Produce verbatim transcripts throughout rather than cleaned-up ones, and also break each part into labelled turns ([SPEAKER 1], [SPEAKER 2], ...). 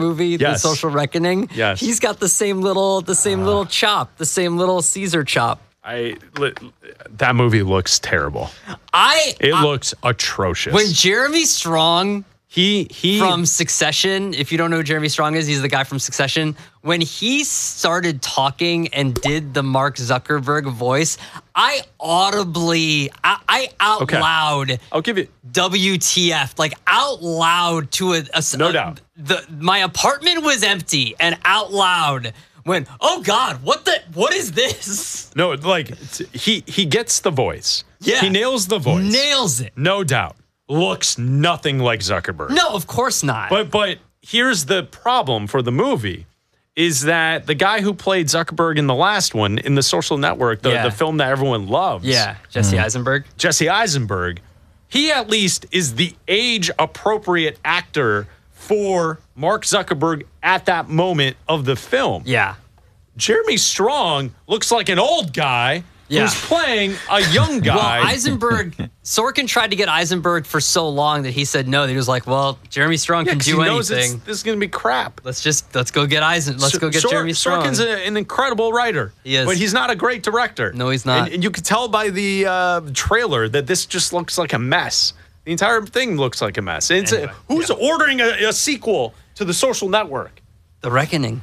[SPEAKER 1] movie,
[SPEAKER 2] Yes.
[SPEAKER 1] The Social Reckoning.
[SPEAKER 2] Yes.
[SPEAKER 1] He's got the same little, the same uh, little chop, the same little Caesar chop.
[SPEAKER 2] I that movie looks terrible.
[SPEAKER 1] I
[SPEAKER 2] it
[SPEAKER 1] I,
[SPEAKER 2] looks atrocious.
[SPEAKER 1] When Jeremy Strong,
[SPEAKER 2] he he
[SPEAKER 1] from Succession. If you don't know who Jeremy Strong is, he's the guy from Succession. When he started talking and did the Mark Zuckerberg voice, I audibly, I, I out
[SPEAKER 2] okay.
[SPEAKER 1] loud,
[SPEAKER 2] I'll give it
[SPEAKER 1] W T F, like out loud to a, a
[SPEAKER 2] no
[SPEAKER 1] a,
[SPEAKER 2] doubt.
[SPEAKER 1] The my apartment was empty and out loud. When, oh God, what the, what is this?
[SPEAKER 2] No, like he he gets the voice.
[SPEAKER 1] Yeah.
[SPEAKER 2] He nails the voice.
[SPEAKER 1] Nails it.
[SPEAKER 2] No doubt. Looks nothing like Zuckerberg.
[SPEAKER 1] No, of course not.
[SPEAKER 2] But but here's the problem for the movie is that the guy who played Zuckerberg in the last one, in The Social Network, the,
[SPEAKER 1] yeah.
[SPEAKER 2] the film that everyone loves.
[SPEAKER 1] Yeah, Jesse mm. Eisenberg.
[SPEAKER 2] Jesse Eisenberg. He at least is the age appropriate actor for Mark Zuckerberg at that moment of the film.
[SPEAKER 1] Yeah.
[SPEAKER 2] Jeremy Strong looks like an old guy yeah. who's playing a young guy.
[SPEAKER 1] Well, Eisenberg, Sorkin tried to get Eisenberg for so long that he said no. He was like, well, Jeremy Strong
[SPEAKER 2] yeah,
[SPEAKER 1] can do
[SPEAKER 2] he knows
[SPEAKER 1] anything.
[SPEAKER 2] This is going to be crap.
[SPEAKER 1] Let's just, let's go get Eisen. Let's go get
[SPEAKER 2] Sor-
[SPEAKER 1] Jeremy Strong.
[SPEAKER 2] Sorkin's a, an incredible writer.
[SPEAKER 1] He is.
[SPEAKER 2] But he's not a great director.
[SPEAKER 1] No, he's not.
[SPEAKER 2] And, and you could tell by the uh, trailer that this just looks like a mess. The entire thing looks like a mess. It's anyway, a, who's yeah. ordering a, a sequel to The Social Network?
[SPEAKER 1] The Reckoning.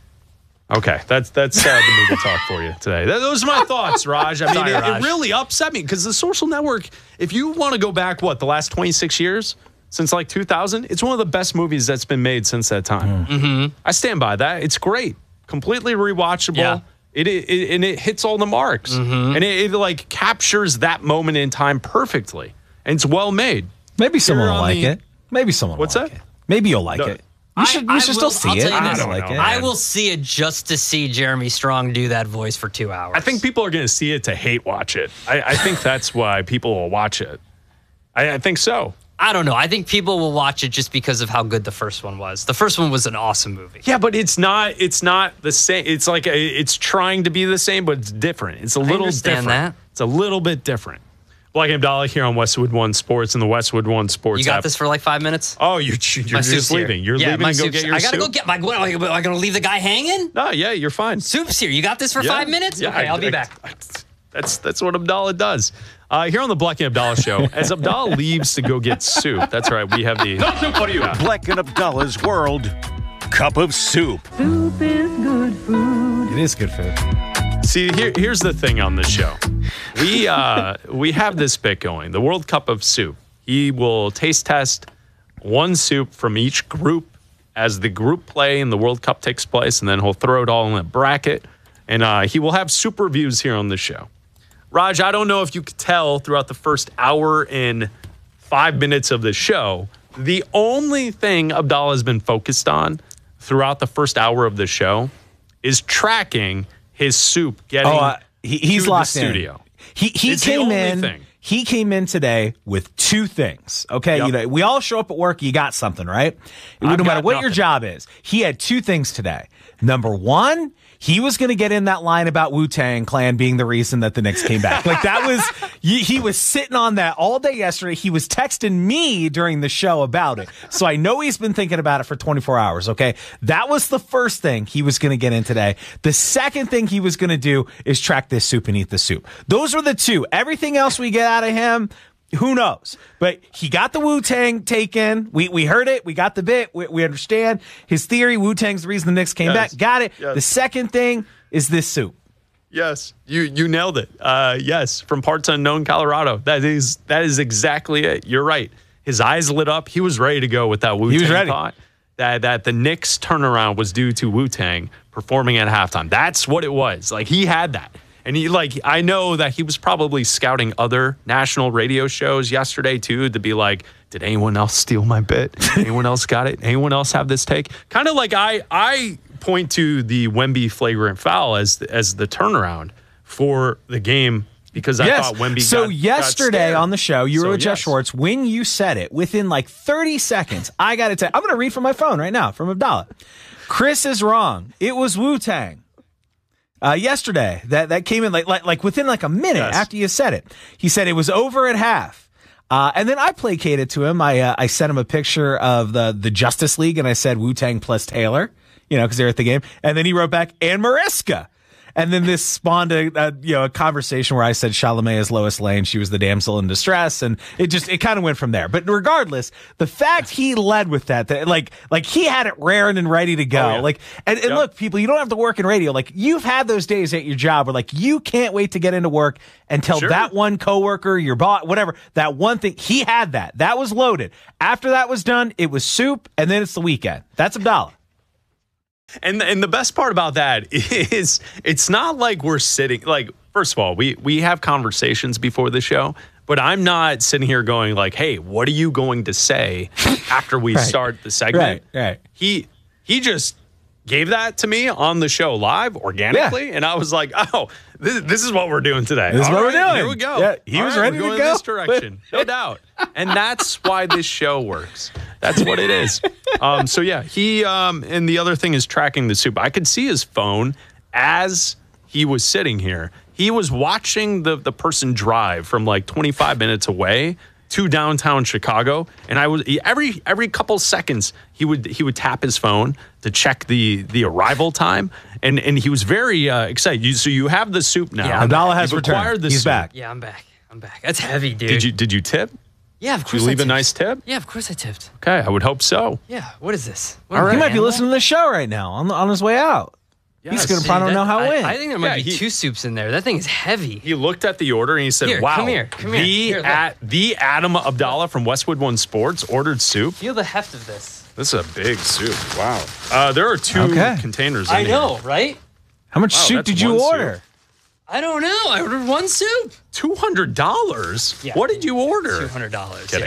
[SPEAKER 2] Okay, that's that's uh, the movie talk for you today. Those are my thoughts, Raj. I mean,
[SPEAKER 1] Sorry,
[SPEAKER 2] it,
[SPEAKER 1] Raj.
[SPEAKER 2] it really upset me because The Social Network, if you want to go back, what, the last twenty-six years? Since like two thousand? It's one of the best movies that's been made since that time.
[SPEAKER 1] Mm-hmm.
[SPEAKER 2] I stand by that. It's great. Completely rewatchable.
[SPEAKER 1] Yeah.
[SPEAKER 2] It, it, it And it hits all the marks.
[SPEAKER 1] Mm-hmm.
[SPEAKER 2] And it, it like captures that moment in time perfectly. And it's well made.
[SPEAKER 3] Maybe someone will like
[SPEAKER 2] the,
[SPEAKER 3] it. Maybe someone
[SPEAKER 2] What's
[SPEAKER 3] will like
[SPEAKER 2] that?
[SPEAKER 3] it. Maybe you'll like
[SPEAKER 2] no,
[SPEAKER 3] it. You should,
[SPEAKER 1] I,
[SPEAKER 3] you should
[SPEAKER 1] I
[SPEAKER 3] still
[SPEAKER 1] will,
[SPEAKER 3] see
[SPEAKER 1] I'll
[SPEAKER 3] it.
[SPEAKER 1] tell you
[SPEAKER 3] I
[SPEAKER 1] this.
[SPEAKER 3] don't like
[SPEAKER 2] know,
[SPEAKER 3] it.
[SPEAKER 1] I will see it just to see Jeremy Strong do that voice for two hours.
[SPEAKER 2] I think people are going to see it to hate watch it. I, I think that's why people will watch it. I, I think so.
[SPEAKER 1] I don't know. I think people will watch it just because of how good the first one was. The first one was an awesome movie.
[SPEAKER 2] Yeah, but it's not. It's not the same. It's like a, it's trying to be the same, but it's different. It's a little
[SPEAKER 1] I understand
[SPEAKER 2] different.
[SPEAKER 1] That.
[SPEAKER 2] It's a little bit different. Black and Abdallah here on Westwood One Sports and the Westwood One Sports
[SPEAKER 1] You got
[SPEAKER 2] app.
[SPEAKER 1] this for like five minutes?
[SPEAKER 2] Oh, you're, you're just leaving.
[SPEAKER 1] Here.
[SPEAKER 2] You're
[SPEAKER 1] yeah,
[SPEAKER 2] leaving to go
[SPEAKER 1] soup's,
[SPEAKER 2] get your
[SPEAKER 1] I gotta
[SPEAKER 2] soup?
[SPEAKER 1] go get my. What, am I going to leave the guy hanging?
[SPEAKER 2] No, yeah, you're fine.
[SPEAKER 1] Soup's here. You got this for
[SPEAKER 2] yeah,
[SPEAKER 1] five minutes?
[SPEAKER 2] Yeah,
[SPEAKER 1] okay, I'll be
[SPEAKER 2] I,
[SPEAKER 1] back.
[SPEAKER 2] I, that's that's what Abdallah does. Uh, here on the Black and Abdallah show, as Abdallah leaves to go get soup. That's right. We have the
[SPEAKER 4] no soup for you. Yeah. Black and Abdallah's World Cup of Soup.
[SPEAKER 5] Soup is good food.
[SPEAKER 3] It is good food.
[SPEAKER 2] See, here, here's the thing on this show. We uh, we have this bit going, the World Cup of Soup. He will taste test one soup from each group as the group play and the World Cup takes place, and then he'll throw it all in a bracket. And uh, he will have soup reviews here on the show. Raj, I don't know if you could tell throughout the first hour and five minutes of the show, the only thing Abdallah has been focused on throughout the first hour of the show is tracking his soup getting
[SPEAKER 3] oh, uh, he, he's
[SPEAKER 2] to
[SPEAKER 3] locked
[SPEAKER 2] the studio.
[SPEAKER 3] In. He he
[SPEAKER 2] it's
[SPEAKER 3] came
[SPEAKER 2] the only
[SPEAKER 3] in.
[SPEAKER 2] Thing.
[SPEAKER 3] He came in today with two things. Okay,
[SPEAKER 2] yep.
[SPEAKER 3] you know, we all show up at work. You got something, right?
[SPEAKER 2] I've
[SPEAKER 3] no matter what
[SPEAKER 2] nothing.
[SPEAKER 3] your job is. He had two things today. Number one, he was going to get in that line about Wu-Tang Clan being the reason that the Knicks came back. Like that was, he, he was sitting on that all day yesterday. He was texting me during the show about it. So I know he's been thinking about it for twenty-four hours. Okay. That was the first thing he was going to get in today. The second thing he was going to do is track this soup and eat the soup. Those were the two. Everything else we get out of him, who knows? But he got the Wu-Tang taken. We we heard it. We got the bit. We, we understand his theory. Wu-Tang's the reason the Knicks came
[SPEAKER 2] yes.
[SPEAKER 3] back. Got it.
[SPEAKER 2] Yes.
[SPEAKER 3] The second thing is this soup.
[SPEAKER 2] Yes, you you nailed it. Uh, yes, from parts unknown, Colorado. That is that is exactly it. You're right. His eyes lit up. He was ready to go with that Wu-Tang
[SPEAKER 3] he was ready.
[SPEAKER 2] thought. That that the Knicks turnaround was due to Wu-Tang performing at halftime. That's what it was. Like he had that. And he like I know that he was probably scouting other national radio shows yesterday too to be like, did anyone else steal my bit? Anyone else got it? Anyone else have this take? Kind of like I I point to the Wemby flagrant foul as the, as the turnaround for the game because I
[SPEAKER 3] yes.
[SPEAKER 2] thought Wemby.
[SPEAKER 3] So
[SPEAKER 2] got,
[SPEAKER 3] yesterday
[SPEAKER 2] got
[SPEAKER 3] on the show, you
[SPEAKER 2] so,
[SPEAKER 3] were with Jeff
[SPEAKER 2] yes.
[SPEAKER 3] Schwartz. When you said it, within like thirty seconds, I got to tell. I'm going to read from my phone right now from Abdallah. Chris is wrong. It was Wu-Tang. Uh, yesterday, that, that came in like, like like within like a minute
[SPEAKER 2] yes.
[SPEAKER 3] after you said it. He said it was over at half. Uh, and then I placated to him. I uh, I sent him a picture of the the Justice League, and I said Wu-Tang plus Taylor, you know, because they're at the game. And then he wrote back, and Mariska. And then this spawned a, a you know a conversation where I said Chalamet is Lois Lane. She was the damsel in distress, and it just it kind of went from there. But regardless, the fact he led with that, that like like he had it raring and ready to go.
[SPEAKER 2] Oh, yeah.
[SPEAKER 3] Like and, and
[SPEAKER 2] Yep.
[SPEAKER 3] look, people, you don't have to work in radio. Like you've had those days at your job where like you can't wait to get into work and tell
[SPEAKER 2] Sure.
[SPEAKER 3] that one coworker, your boss, whatever, that one thing. He had that. That was loaded. After that was done, it was soup, and then it's the weekend. That's Abdallah.
[SPEAKER 2] And and the best part about that is it's not like we're sitting like first of all, we we have conversations before the show, but I'm not sitting here going like, "Hey, what are you going to say after we
[SPEAKER 3] Right.
[SPEAKER 2] start the segment?"
[SPEAKER 3] Right, right.
[SPEAKER 2] He he just gave that to me on the show live organically, and I was like, "Oh, this, this is what we're doing today.
[SPEAKER 3] This is
[SPEAKER 2] All
[SPEAKER 3] what we're
[SPEAKER 2] right,
[SPEAKER 3] doing."
[SPEAKER 2] Here we go."
[SPEAKER 3] Yeah, he
[SPEAKER 2] All
[SPEAKER 3] was
[SPEAKER 2] right,
[SPEAKER 3] ready
[SPEAKER 2] we're
[SPEAKER 3] to
[SPEAKER 2] going
[SPEAKER 3] go.
[SPEAKER 2] this direction, no doubt. And that's why this show works. That's what it is. Um, so yeah, he um, and the other thing is tracking the soup. I could see his phone as he was sitting here. He was watching the the person drive from like twenty-five minutes away to downtown Chicago, and I was every every couple seconds he would he would tap his phone to check the the arrival time, and and he was very uh, excited. You, so you have the soup now.
[SPEAKER 1] Yeah.
[SPEAKER 3] Abdallah has
[SPEAKER 2] You've
[SPEAKER 3] returned.
[SPEAKER 2] acquired the
[SPEAKER 3] He's
[SPEAKER 2] soup.
[SPEAKER 3] back.
[SPEAKER 1] Yeah, I'm back. I'm back. That's heavy, dude.
[SPEAKER 2] Did you did you tip?
[SPEAKER 1] Yeah, of
[SPEAKER 2] Did
[SPEAKER 1] course.
[SPEAKER 2] you
[SPEAKER 1] I
[SPEAKER 2] leave a
[SPEAKER 1] tipped.
[SPEAKER 2] nice tip?
[SPEAKER 1] Yeah, of course I tipped.
[SPEAKER 2] Okay, I would hope so.
[SPEAKER 1] Yeah. What is this?
[SPEAKER 2] All right.
[SPEAKER 3] He might be listening to the show right now on on his way out. He's
[SPEAKER 2] Yes.
[SPEAKER 3] going to probably
[SPEAKER 1] Dude,
[SPEAKER 3] know
[SPEAKER 1] that-
[SPEAKER 3] how it
[SPEAKER 1] I,
[SPEAKER 3] went.
[SPEAKER 1] I think there might
[SPEAKER 2] Yeah,
[SPEAKER 1] be
[SPEAKER 2] he-
[SPEAKER 1] two soups in there. That thing is heavy.
[SPEAKER 2] He looked at the order and he said,
[SPEAKER 1] Here,
[SPEAKER 2] "Wow,
[SPEAKER 1] come here, come here.
[SPEAKER 2] the
[SPEAKER 1] Here, look.
[SPEAKER 2] at the Adam Abdallah from Westwood One Sports ordered soup.
[SPEAKER 1] Feel the heft of this.
[SPEAKER 2] This is a big soup. Wow. Uh, there are two
[SPEAKER 3] Okay.
[SPEAKER 2] containers. In
[SPEAKER 1] I
[SPEAKER 2] here.
[SPEAKER 1] know, right?
[SPEAKER 3] How much
[SPEAKER 2] Wow,
[SPEAKER 3] soup
[SPEAKER 2] that's
[SPEAKER 3] did you
[SPEAKER 2] one soup.
[SPEAKER 3] order?
[SPEAKER 1] I don't know. I ordered one soup.
[SPEAKER 2] Two hundred dollars.
[SPEAKER 1] Yeah.
[SPEAKER 2] What did you order?
[SPEAKER 1] Two hundred dollars.
[SPEAKER 2] Kidding.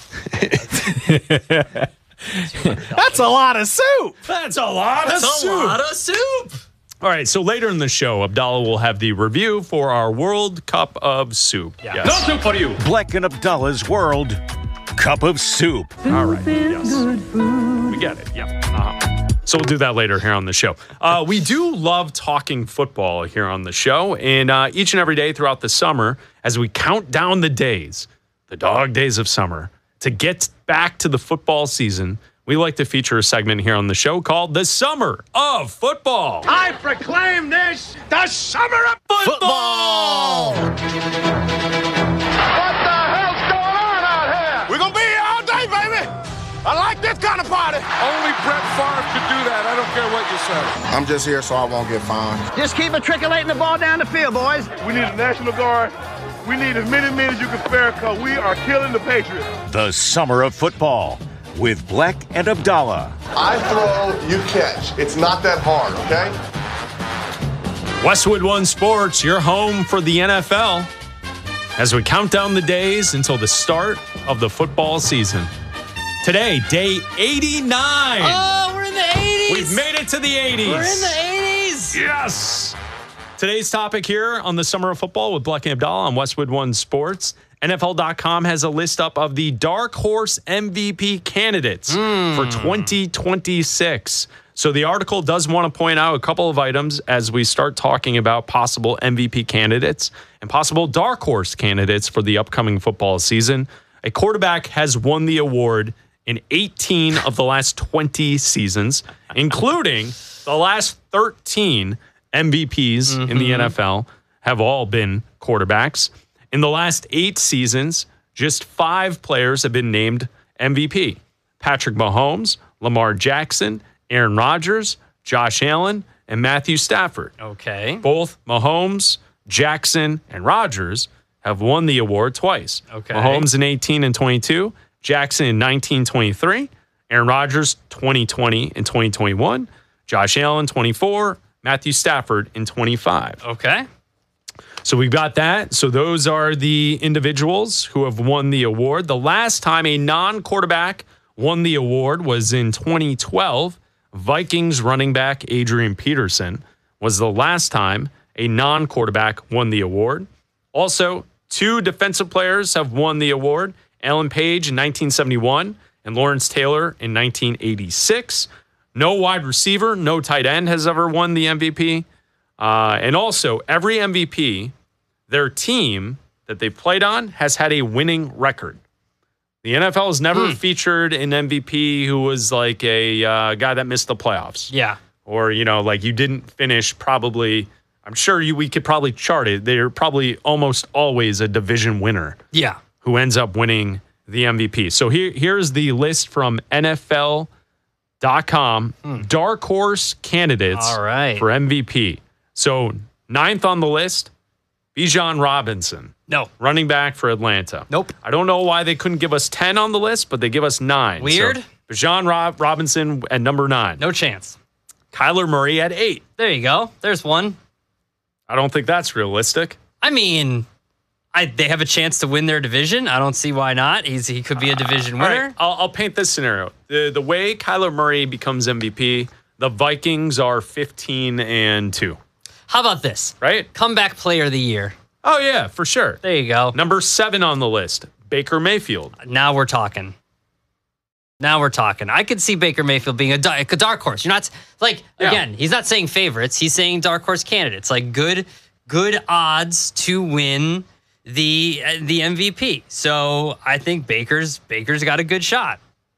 [SPEAKER 1] Yeah.
[SPEAKER 3] That's a lot of soup.
[SPEAKER 2] That's a lot
[SPEAKER 1] That's
[SPEAKER 2] of
[SPEAKER 1] a
[SPEAKER 2] soup.
[SPEAKER 1] lot of soup.
[SPEAKER 2] All right. So later in the show, Abdallah will have the review for our World Cup of Soup.
[SPEAKER 1] Yeah.
[SPEAKER 2] Yes.
[SPEAKER 4] soup for you. Black and Abdallah's World Cup of Soup.
[SPEAKER 2] All right.
[SPEAKER 5] Soup is
[SPEAKER 2] Yes.
[SPEAKER 5] good food.
[SPEAKER 2] We get it. Yep. Uh-huh. So we'll do that later here on the show. Uh, we do love talking football here on the show, and uh, each and every day throughout the summer, as we count down the days, the dog days of summer, to get back to the football season, we like to feature a segment here on the show called The Summer of Football.
[SPEAKER 4] I proclaim this the summer of
[SPEAKER 2] Football!
[SPEAKER 6] What the hell's going on out here?
[SPEAKER 4] We're gonna be here all day, baby. I like this kind of party.
[SPEAKER 6] Only Brett Favre could do that. I don't care what you say.
[SPEAKER 7] I'm just here so I won't get fined.
[SPEAKER 8] Just keep matriculating the ball down the field, boys.
[SPEAKER 6] We need a National Guard. We need as many men as you can spare because we are killing the Patriots.
[SPEAKER 4] The summer of football with Black and Abdallah.
[SPEAKER 7] I throw, you catch. It's not that hard, okay?
[SPEAKER 2] Westwood One Sports, your home for the N F L, as we count down the days until the start of the football season. Today, day eighty-nine.
[SPEAKER 1] Oh, we're in the eighties.
[SPEAKER 2] We've made it to the eighties.
[SPEAKER 1] We're in the eighties.
[SPEAKER 2] Yes. Today's topic here on the Summer of Football with Black and Abdallah on Westwood One Sports. N F L dot com has a list up of the dark horse M V P candidates for twenty twenty-six. So the article does want to point out a couple of items as we start talking about possible M V P candidates and possible dark horse candidates for the upcoming football season. A quarterback has won the award in eighteen of the last twenty seasons, including the last thirteen M V Ps in the N F L have all been quarterbacks. In the last eight seasons, just five players have been named M V P. Patrick Mahomes, Lamar Jackson, Aaron Rodgers, Josh Allen, and Matthew Stafford.
[SPEAKER 1] Okay.
[SPEAKER 2] Both Mahomes, Jackson, and Rodgers have won the award twice.
[SPEAKER 1] Okay.
[SPEAKER 2] Mahomes in eighteen and twenty-two, Jackson in nineteen twenty-three, Aaron Rodgers twenty twenty and twenty twenty-one, Josh Allen twenty-four, Matthew Stafford in twenty-five.
[SPEAKER 1] Okay.
[SPEAKER 2] So we've got that. So those are the individuals who have won the award. The last time a non-quarterback won the award was in twenty twelve. Vikings running back Adrian Peterson was the last time a non-quarterback won the award. Also, two defensive players have won the award. Alan Page in nineteen seventy-one and Lawrence Taylor in nineteen eighty-six. No wide receiver, no tight end has ever won the M V P. Uh, and also, every M V P, their team that they played on has had a winning record. The N F L has never
[SPEAKER 1] Hmm.
[SPEAKER 2] featured an M V P who was like a uh, guy that missed the playoffs.
[SPEAKER 1] Yeah.
[SPEAKER 2] Or, you know, like you didn't finish probably, I'm sure you we could probably chart it. They're probably almost always a division winner
[SPEAKER 1] Yeah.
[SPEAKER 2] who ends up winning the M V P. So here, here's the list from N F L dot com. Dark horse candidates
[SPEAKER 1] All right.
[SPEAKER 2] for M V P. So ninth on the list, Bijan Robinson,
[SPEAKER 1] No.
[SPEAKER 2] running back for Atlanta.
[SPEAKER 1] Nope.
[SPEAKER 2] I don't know why they couldn't give us ten on the list, but they give us nine.
[SPEAKER 1] Weird.
[SPEAKER 2] So Bijan Rob- Robinson at number nine.
[SPEAKER 1] No chance.
[SPEAKER 2] Kyler Murray at eight.
[SPEAKER 1] There you go. There's one.
[SPEAKER 2] I don't think that's realistic.
[SPEAKER 1] I mean, I they have a chance to win their division. I don't see why not. He's he could be a division
[SPEAKER 2] All
[SPEAKER 1] winner.
[SPEAKER 2] right, I'll, I'll paint this scenario. The the way Kyler Murray becomes M V P, the Vikings are fifteen and two,
[SPEAKER 1] How about this?
[SPEAKER 2] right?
[SPEAKER 1] Comeback player of the year.
[SPEAKER 2] Oh yeah, for sure.
[SPEAKER 1] There you go.
[SPEAKER 2] Number seven on the list, Baker Mayfield.
[SPEAKER 1] Now we're talking. Now we're talking. I could see Baker Mayfield being a, da- a dark horse. You're not like
[SPEAKER 2] Yeah.
[SPEAKER 1] again. He's not saying favorites. He's saying dark horse candidates. Like good, good odds to win the uh, the M V P. So I think Baker's Baker's got a good shot.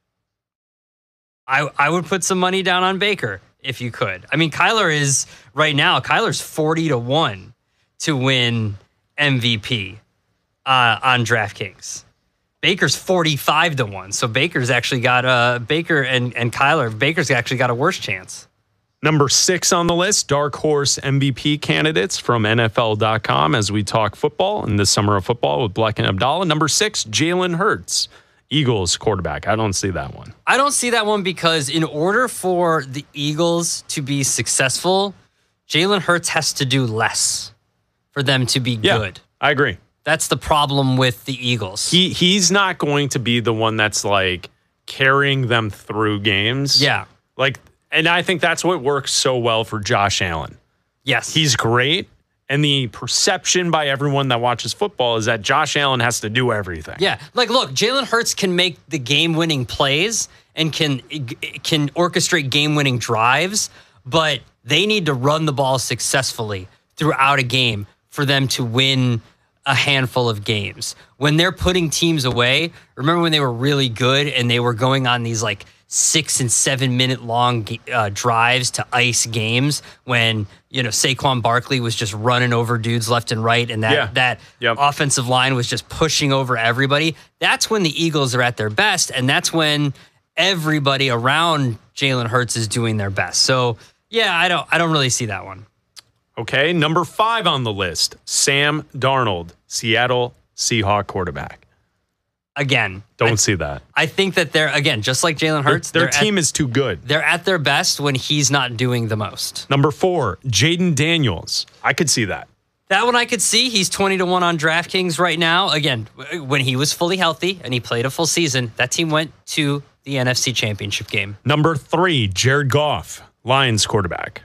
[SPEAKER 1] I I would put some money down on Baker if you could. I mean, Kyler is right now. Kyler's forty to one to win M V P uh, on DraftKings. Baker's forty-five to one. So Baker's actually got uh Baker and, and Kyler, Baker's actually got a worse chance.
[SPEAKER 2] Number six on the list, dark horse M V P candidates from N F L dot com as we talk football in the summer of football with Bleck and Abdallah. Number six, Jalen Hurts, Eagles quarterback. I don't see that one.
[SPEAKER 1] I don't see that one because in order for the Eagles to be successful, Jalen Hurts has to do less for them to be
[SPEAKER 2] Yeah,
[SPEAKER 1] good.
[SPEAKER 2] I agree.
[SPEAKER 1] That's the problem with the Eagles.
[SPEAKER 2] He he's not going to be the one that's like carrying them through games.
[SPEAKER 1] yeah.
[SPEAKER 2] Like, and I think that's what works so well for Josh Allen.
[SPEAKER 1] Yes.
[SPEAKER 2] He's great. And the perception by everyone that watches football is that Josh Allen has to do everything.
[SPEAKER 1] Yeah, like look, Jalen Hurts can make the game-winning plays and can can orchestrate game-winning drives, but they need to run the ball successfully throughout a game for them to win a handful of games. When they're putting teams away, remember when they were really good and they were going on these like six and seven minute long uh, drives to ice games when, you know, Saquon Barkley was just running over dudes left and right and that,
[SPEAKER 2] Yeah.
[SPEAKER 1] that
[SPEAKER 2] Yep.
[SPEAKER 1] offensive line was just pushing over everybody. That's when the Eagles are at their best. And that's when everybody around Jalen Hurts is doing their best. So yeah, I don't, I don't really see that one.
[SPEAKER 2] Okay, number five on the list, Sam Darnold, Seattle Seahawk quarterback.
[SPEAKER 1] Again,
[SPEAKER 2] Don't
[SPEAKER 1] I,
[SPEAKER 2] see that.
[SPEAKER 1] I think that they're, again, just like Jalen
[SPEAKER 2] Their,
[SPEAKER 1] Hurts,
[SPEAKER 2] their
[SPEAKER 1] they're
[SPEAKER 2] team
[SPEAKER 1] at,
[SPEAKER 2] is too good.
[SPEAKER 1] they're at their best when he's not doing the most.
[SPEAKER 2] Number four, Jaden Daniels. I could see that.
[SPEAKER 1] That one I could see. He's twenty to one on DraftKings right now. Again, when he was fully healthy and he played a full season, that team went to the N F C Championship game.
[SPEAKER 2] Number three, Jared Goff, Lions quarterback.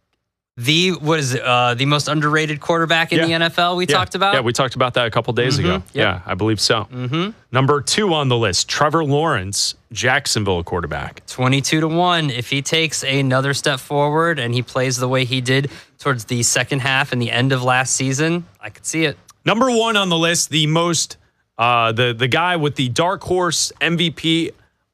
[SPEAKER 1] The what is it, uh, the most underrated quarterback in
[SPEAKER 2] Yeah.
[SPEAKER 1] the N F L we
[SPEAKER 2] Yeah.
[SPEAKER 1] talked about?
[SPEAKER 2] Yeah, we talked about that a couple days ago.
[SPEAKER 1] Yep.
[SPEAKER 2] Yeah, I believe so. Mm-hmm. Number two on the list, Trevor Lawrence, Jacksonville quarterback.
[SPEAKER 1] twenty-two to one. If he takes another step forward and he plays the way he did towards the second half and the end of last season, I could see it.
[SPEAKER 2] Number one on the list, the most, uh, the the guy with the dark horse M V P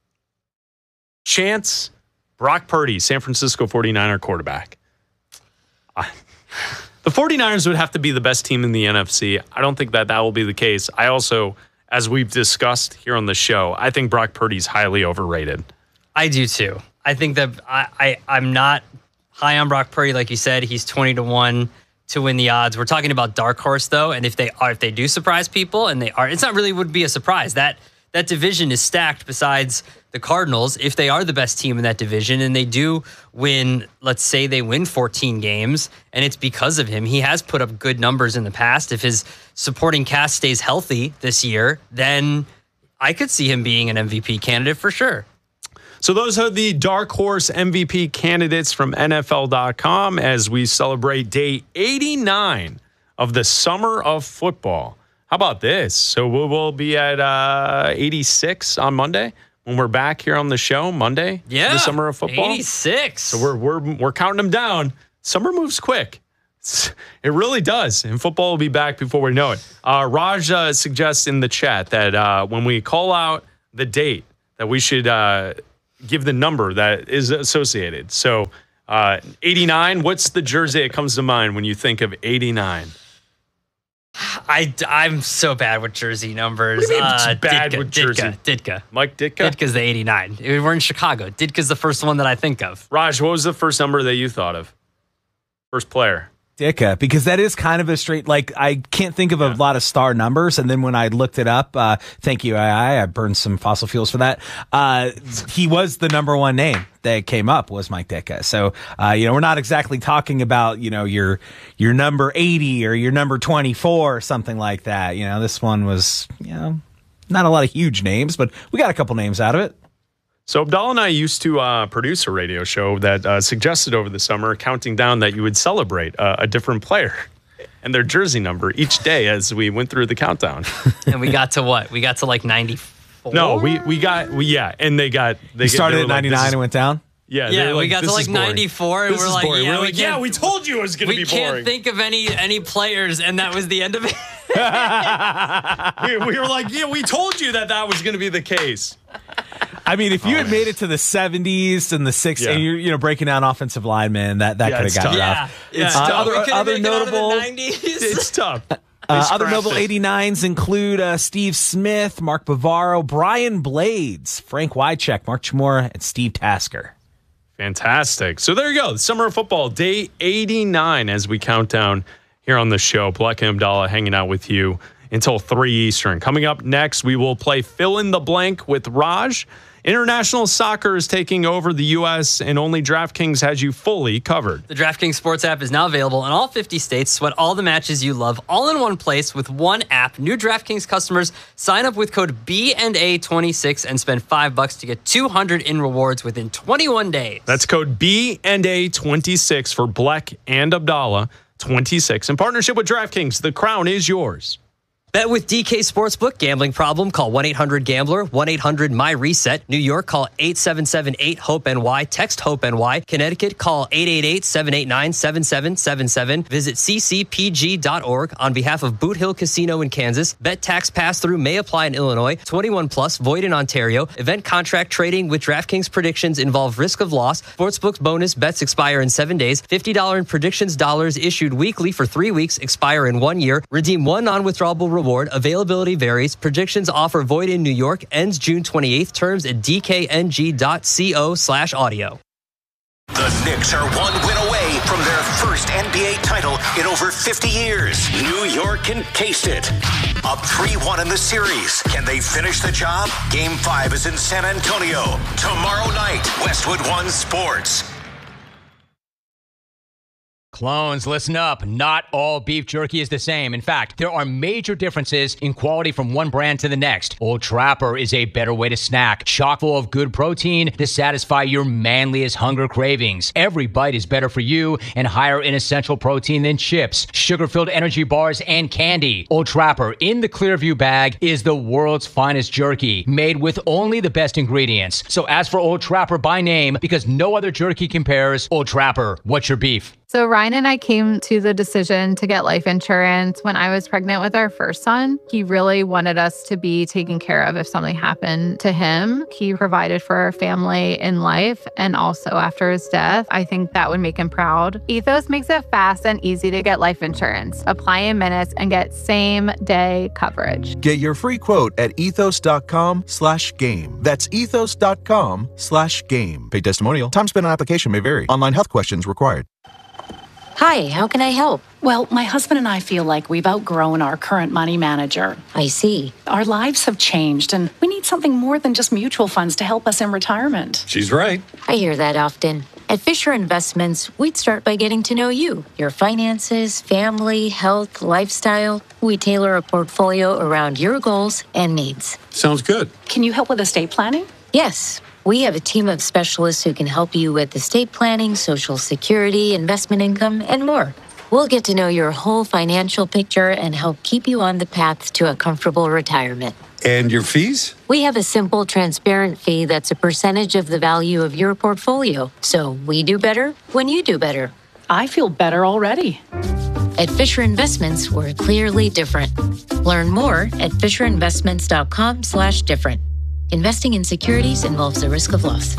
[SPEAKER 2] chance, Brock Purdy, San Francisco forty-niner quarterback. I, the forty-niners would have to be the best team in the N F C. I don't think that that will be the case. I also, as we've discussed here on the show, I think Brock Purdy's highly overrated.
[SPEAKER 1] I do too. I think that I, I I'm not high on Brock Purdy, like you said. He's twenty to one to win the odds. We're talking about dark horse though, and if they are, if they do surprise people, and they are, it's not really would be a surprise. That that division is stacked. Besides the Cardinals, if they are the best team in that division, and they do win, let's say they win fourteen games, and it's because of him. He has put up good numbers in the past. If his supporting cast stays healthy this year, then I could see him being an M V P candidate for sure.
[SPEAKER 2] So those are the dark horse M V P candidates from N F L dot com as we celebrate day eighty-nine of the summer of football. How about this? So we will be at uh, eighty-six on Monday when we're back here on the show Monday.
[SPEAKER 1] Yeah,
[SPEAKER 2] the summer of football.
[SPEAKER 1] eighty-six.
[SPEAKER 2] So we're we're we're counting them down. Summer moves quick. It's, it really does, and football will be back before we know it. Uh, Raj uh, suggests in the chat that uh, when we call out the date that we should uh, give the number that is associated. So uh, eighty-nine, what's the jersey that comes to mind when you think of eighty-nine?
[SPEAKER 1] I, I'm so bad with jersey numbers.
[SPEAKER 2] What do you mean it's
[SPEAKER 1] uh,
[SPEAKER 2] bad
[SPEAKER 1] Ditka,
[SPEAKER 2] with jersey?
[SPEAKER 1] Ditka, Ditka.
[SPEAKER 2] Mike Ditka?
[SPEAKER 1] Ditka's the eighty-nine. We're in Chicago. Ditka's the first one that I think of.
[SPEAKER 2] Raj, what was the first number that you thought of? First player.
[SPEAKER 3] Ditka, because that is kind of a straight, like, I can't think of a
[SPEAKER 2] Yeah.
[SPEAKER 3] lot of star numbers. And then when I looked it up, uh, thank you, I I, I burned some fossil fuels for that. Uh, he was the number one name that came up was Mike Ditka. So, uh, you know, we're not exactly talking about, you know, your, your number eighty or your number twenty-four or something like that. You know, this one was, you know, not a lot of huge names, but we got a couple names out of it.
[SPEAKER 2] So Abdallah and I used to uh, produce a radio show that uh, suggested over the summer, counting down that you would celebrate uh, a different player and their jersey number each day as we went through the countdown.
[SPEAKER 1] And we got to what? We got to like ninety-four?
[SPEAKER 2] No, we we got, we yeah, and they got, they
[SPEAKER 3] You started
[SPEAKER 2] they
[SPEAKER 3] at
[SPEAKER 2] were like, this
[SPEAKER 3] ninety-nine
[SPEAKER 2] is-
[SPEAKER 3] and went down?
[SPEAKER 2] Yeah, they
[SPEAKER 1] Yeah,
[SPEAKER 2] were
[SPEAKER 1] we got to
[SPEAKER 2] "This
[SPEAKER 1] like
[SPEAKER 2] is boring.
[SPEAKER 1] ninety-four, and
[SPEAKER 2] This
[SPEAKER 1] we're
[SPEAKER 2] is
[SPEAKER 1] like,
[SPEAKER 2] boring."
[SPEAKER 1] yeah,
[SPEAKER 2] We're
[SPEAKER 1] we
[SPEAKER 2] like, yeah,
[SPEAKER 1] can't-
[SPEAKER 2] we told you it was going to
[SPEAKER 1] We
[SPEAKER 2] be boring.
[SPEAKER 1] can't think of any any players, and that was the end of it.
[SPEAKER 2] we, we were like, yeah, we told you that that was going to be the case.
[SPEAKER 3] I mean, if you had made it to the seventies and the sixties,
[SPEAKER 2] Yeah.
[SPEAKER 3] and you're, you know, breaking down offensive linemen, that, that
[SPEAKER 2] Yeah,
[SPEAKER 3] could
[SPEAKER 2] it's
[SPEAKER 3] have gotten
[SPEAKER 2] tough.
[SPEAKER 3] rough.
[SPEAKER 1] yeah,
[SPEAKER 2] It's
[SPEAKER 1] yeah.
[SPEAKER 2] tough.
[SPEAKER 3] Uh, other-
[SPEAKER 1] We couldn't
[SPEAKER 3] other
[SPEAKER 1] make it out of the
[SPEAKER 3] notable-
[SPEAKER 1] nineties.
[SPEAKER 2] It's tough.
[SPEAKER 3] Uh,
[SPEAKER 2] They
[SPEAKER 3] other
[SPEAKER 2] scrapped
[SPEAKER 3] notable
[SPEAKER 2] it.
[SPEAKER 3] eighty-nines include uh, Steve Smith, Mark Bavaro, Brian Blades, Frank Wycheck, Mark Chmura, and Steve Tasker.
[SPEAKER 2] Fantastic. So there you go. Summer of football, day eighty-nine as we count down here on the show. Black and Abdallah hanging out with you until three Eastern. Coming up next, we will play Fill in the Blank with Raj. International soccer is taking over the U S, and only DraftKings has you fully covered.
[SPEAKER 1] The DraftKings Sports app is now available in all fifty states. Sweat all the matches you love all in one place with one app. New DraftKings customers sign up with code B and A twenty-six and spend five bucks to get two hundred in rewards within twenty-one days.
[SPEAKER 2] That's code B and A twenty-six for Black and Abdallah twenty-six. In partnership with DraftKings, the crown is yours.
[SPEAKER 1] Bet with D K Sportsbook. Gambling problem? Call one eight hundred gambler, one eight hundred my reset. New York, call eight seven seven eight hope N Y. Text HOPE-NY. Connecticut, call eight eight eight seven eight nine seven seven seven seven. Visit c c p g dot org on behalf of Boot Hill Casino in Kansas. Bet tax pass-through may apply in Illinois. twenty-one plus, void in Ontario. Event contract trading with DraftKings predictions involve risk of loss. Sportsbook's bonus bets expire in seven days. fifty dollars in predictions dollars issued weekly for three weeks, expire in one year. Redeem one non-withdrawable reward. Availability varies. Predictions offer void in New York. Ends June twenty-eighth. Terms at d k n g dot co slash audio.
[SPEAKER 9] The Knicks are one win away from their first N B A title in over fifty years. New York can taste it. Up three one in the series. Can they finish the job? Game five is in San Antonio. Tomorrow night, Westwood One Sports.
[SPEAKER 10] Clones, listen up. Not all beef jerky is the same. In fact, there are major differences in quality from one brand to the next. Old Trapper is a better way to snack, chock full of good protein to satisfy your manliest hunger cravings. Every bite is better for you and higher in essential protein than chips, sugar-filled energy bars, and candy. Old Trapper in the Clearview bag is the world's finest jerky, made with only the best ingredients. So ask for Old Trapper by name because no other jerky compares. Old Trapper, what's your beef?
[SPEAKER 11] So Ryan and I came to the decision to get life insurance when I was pregnant with our first son. He really wanted us to be taken care of if something happened to him. He provided for our family in life and also after his death. I think that would make him proud. Ethos makes it fast and easy to get life insurance. Apply in minutes and get same day coverage.
[SPEAKER 12] Get your free quote at ethos.com slash game. That's ethos.com slash game. Paid testimonial. Time spent on application may vary. Online health questions required.
[SPEAKER 13] Hi, how can I help?
[SPEAKER 14] Well, my husband and I feel like we've outgrown our current money manager.
[SPEAKER 13] I see.
[SPEAKER 14] Our lives have changed, and we need something more than just mutual funds to help us in retirement.
[SPEAKER 15] She's right.
[SPEAKER 13] I hear that often. At Fisher Investments, we'd start by getting to know you, your finances, family, health, lifestyle. We tailor a portfolio around your goals and needs.
[SPEAKER 15] Sounds good.
[SPEAKER 14] Can you help with estate planning?
[SPEAKER 13] Yes. We have a team of specialists who can help you with estate planning, Social Security, investment income, and more. We'll get to know your whole financial picture and help keep you on the path to a comfortable retirement.
[SPEAKER 15] And your fees?
[SPEAKER 13] We have a simple, transparent fee that's a percentage of the value of your portfolio. So we do better when you do better.
[SPEAKER 14] I feel better already.
[SPEAKER 13] At Fisher Investments, we're clearly different. Learn more at fisherinvestments.com slash different. Investing in securities involves the risk of loss.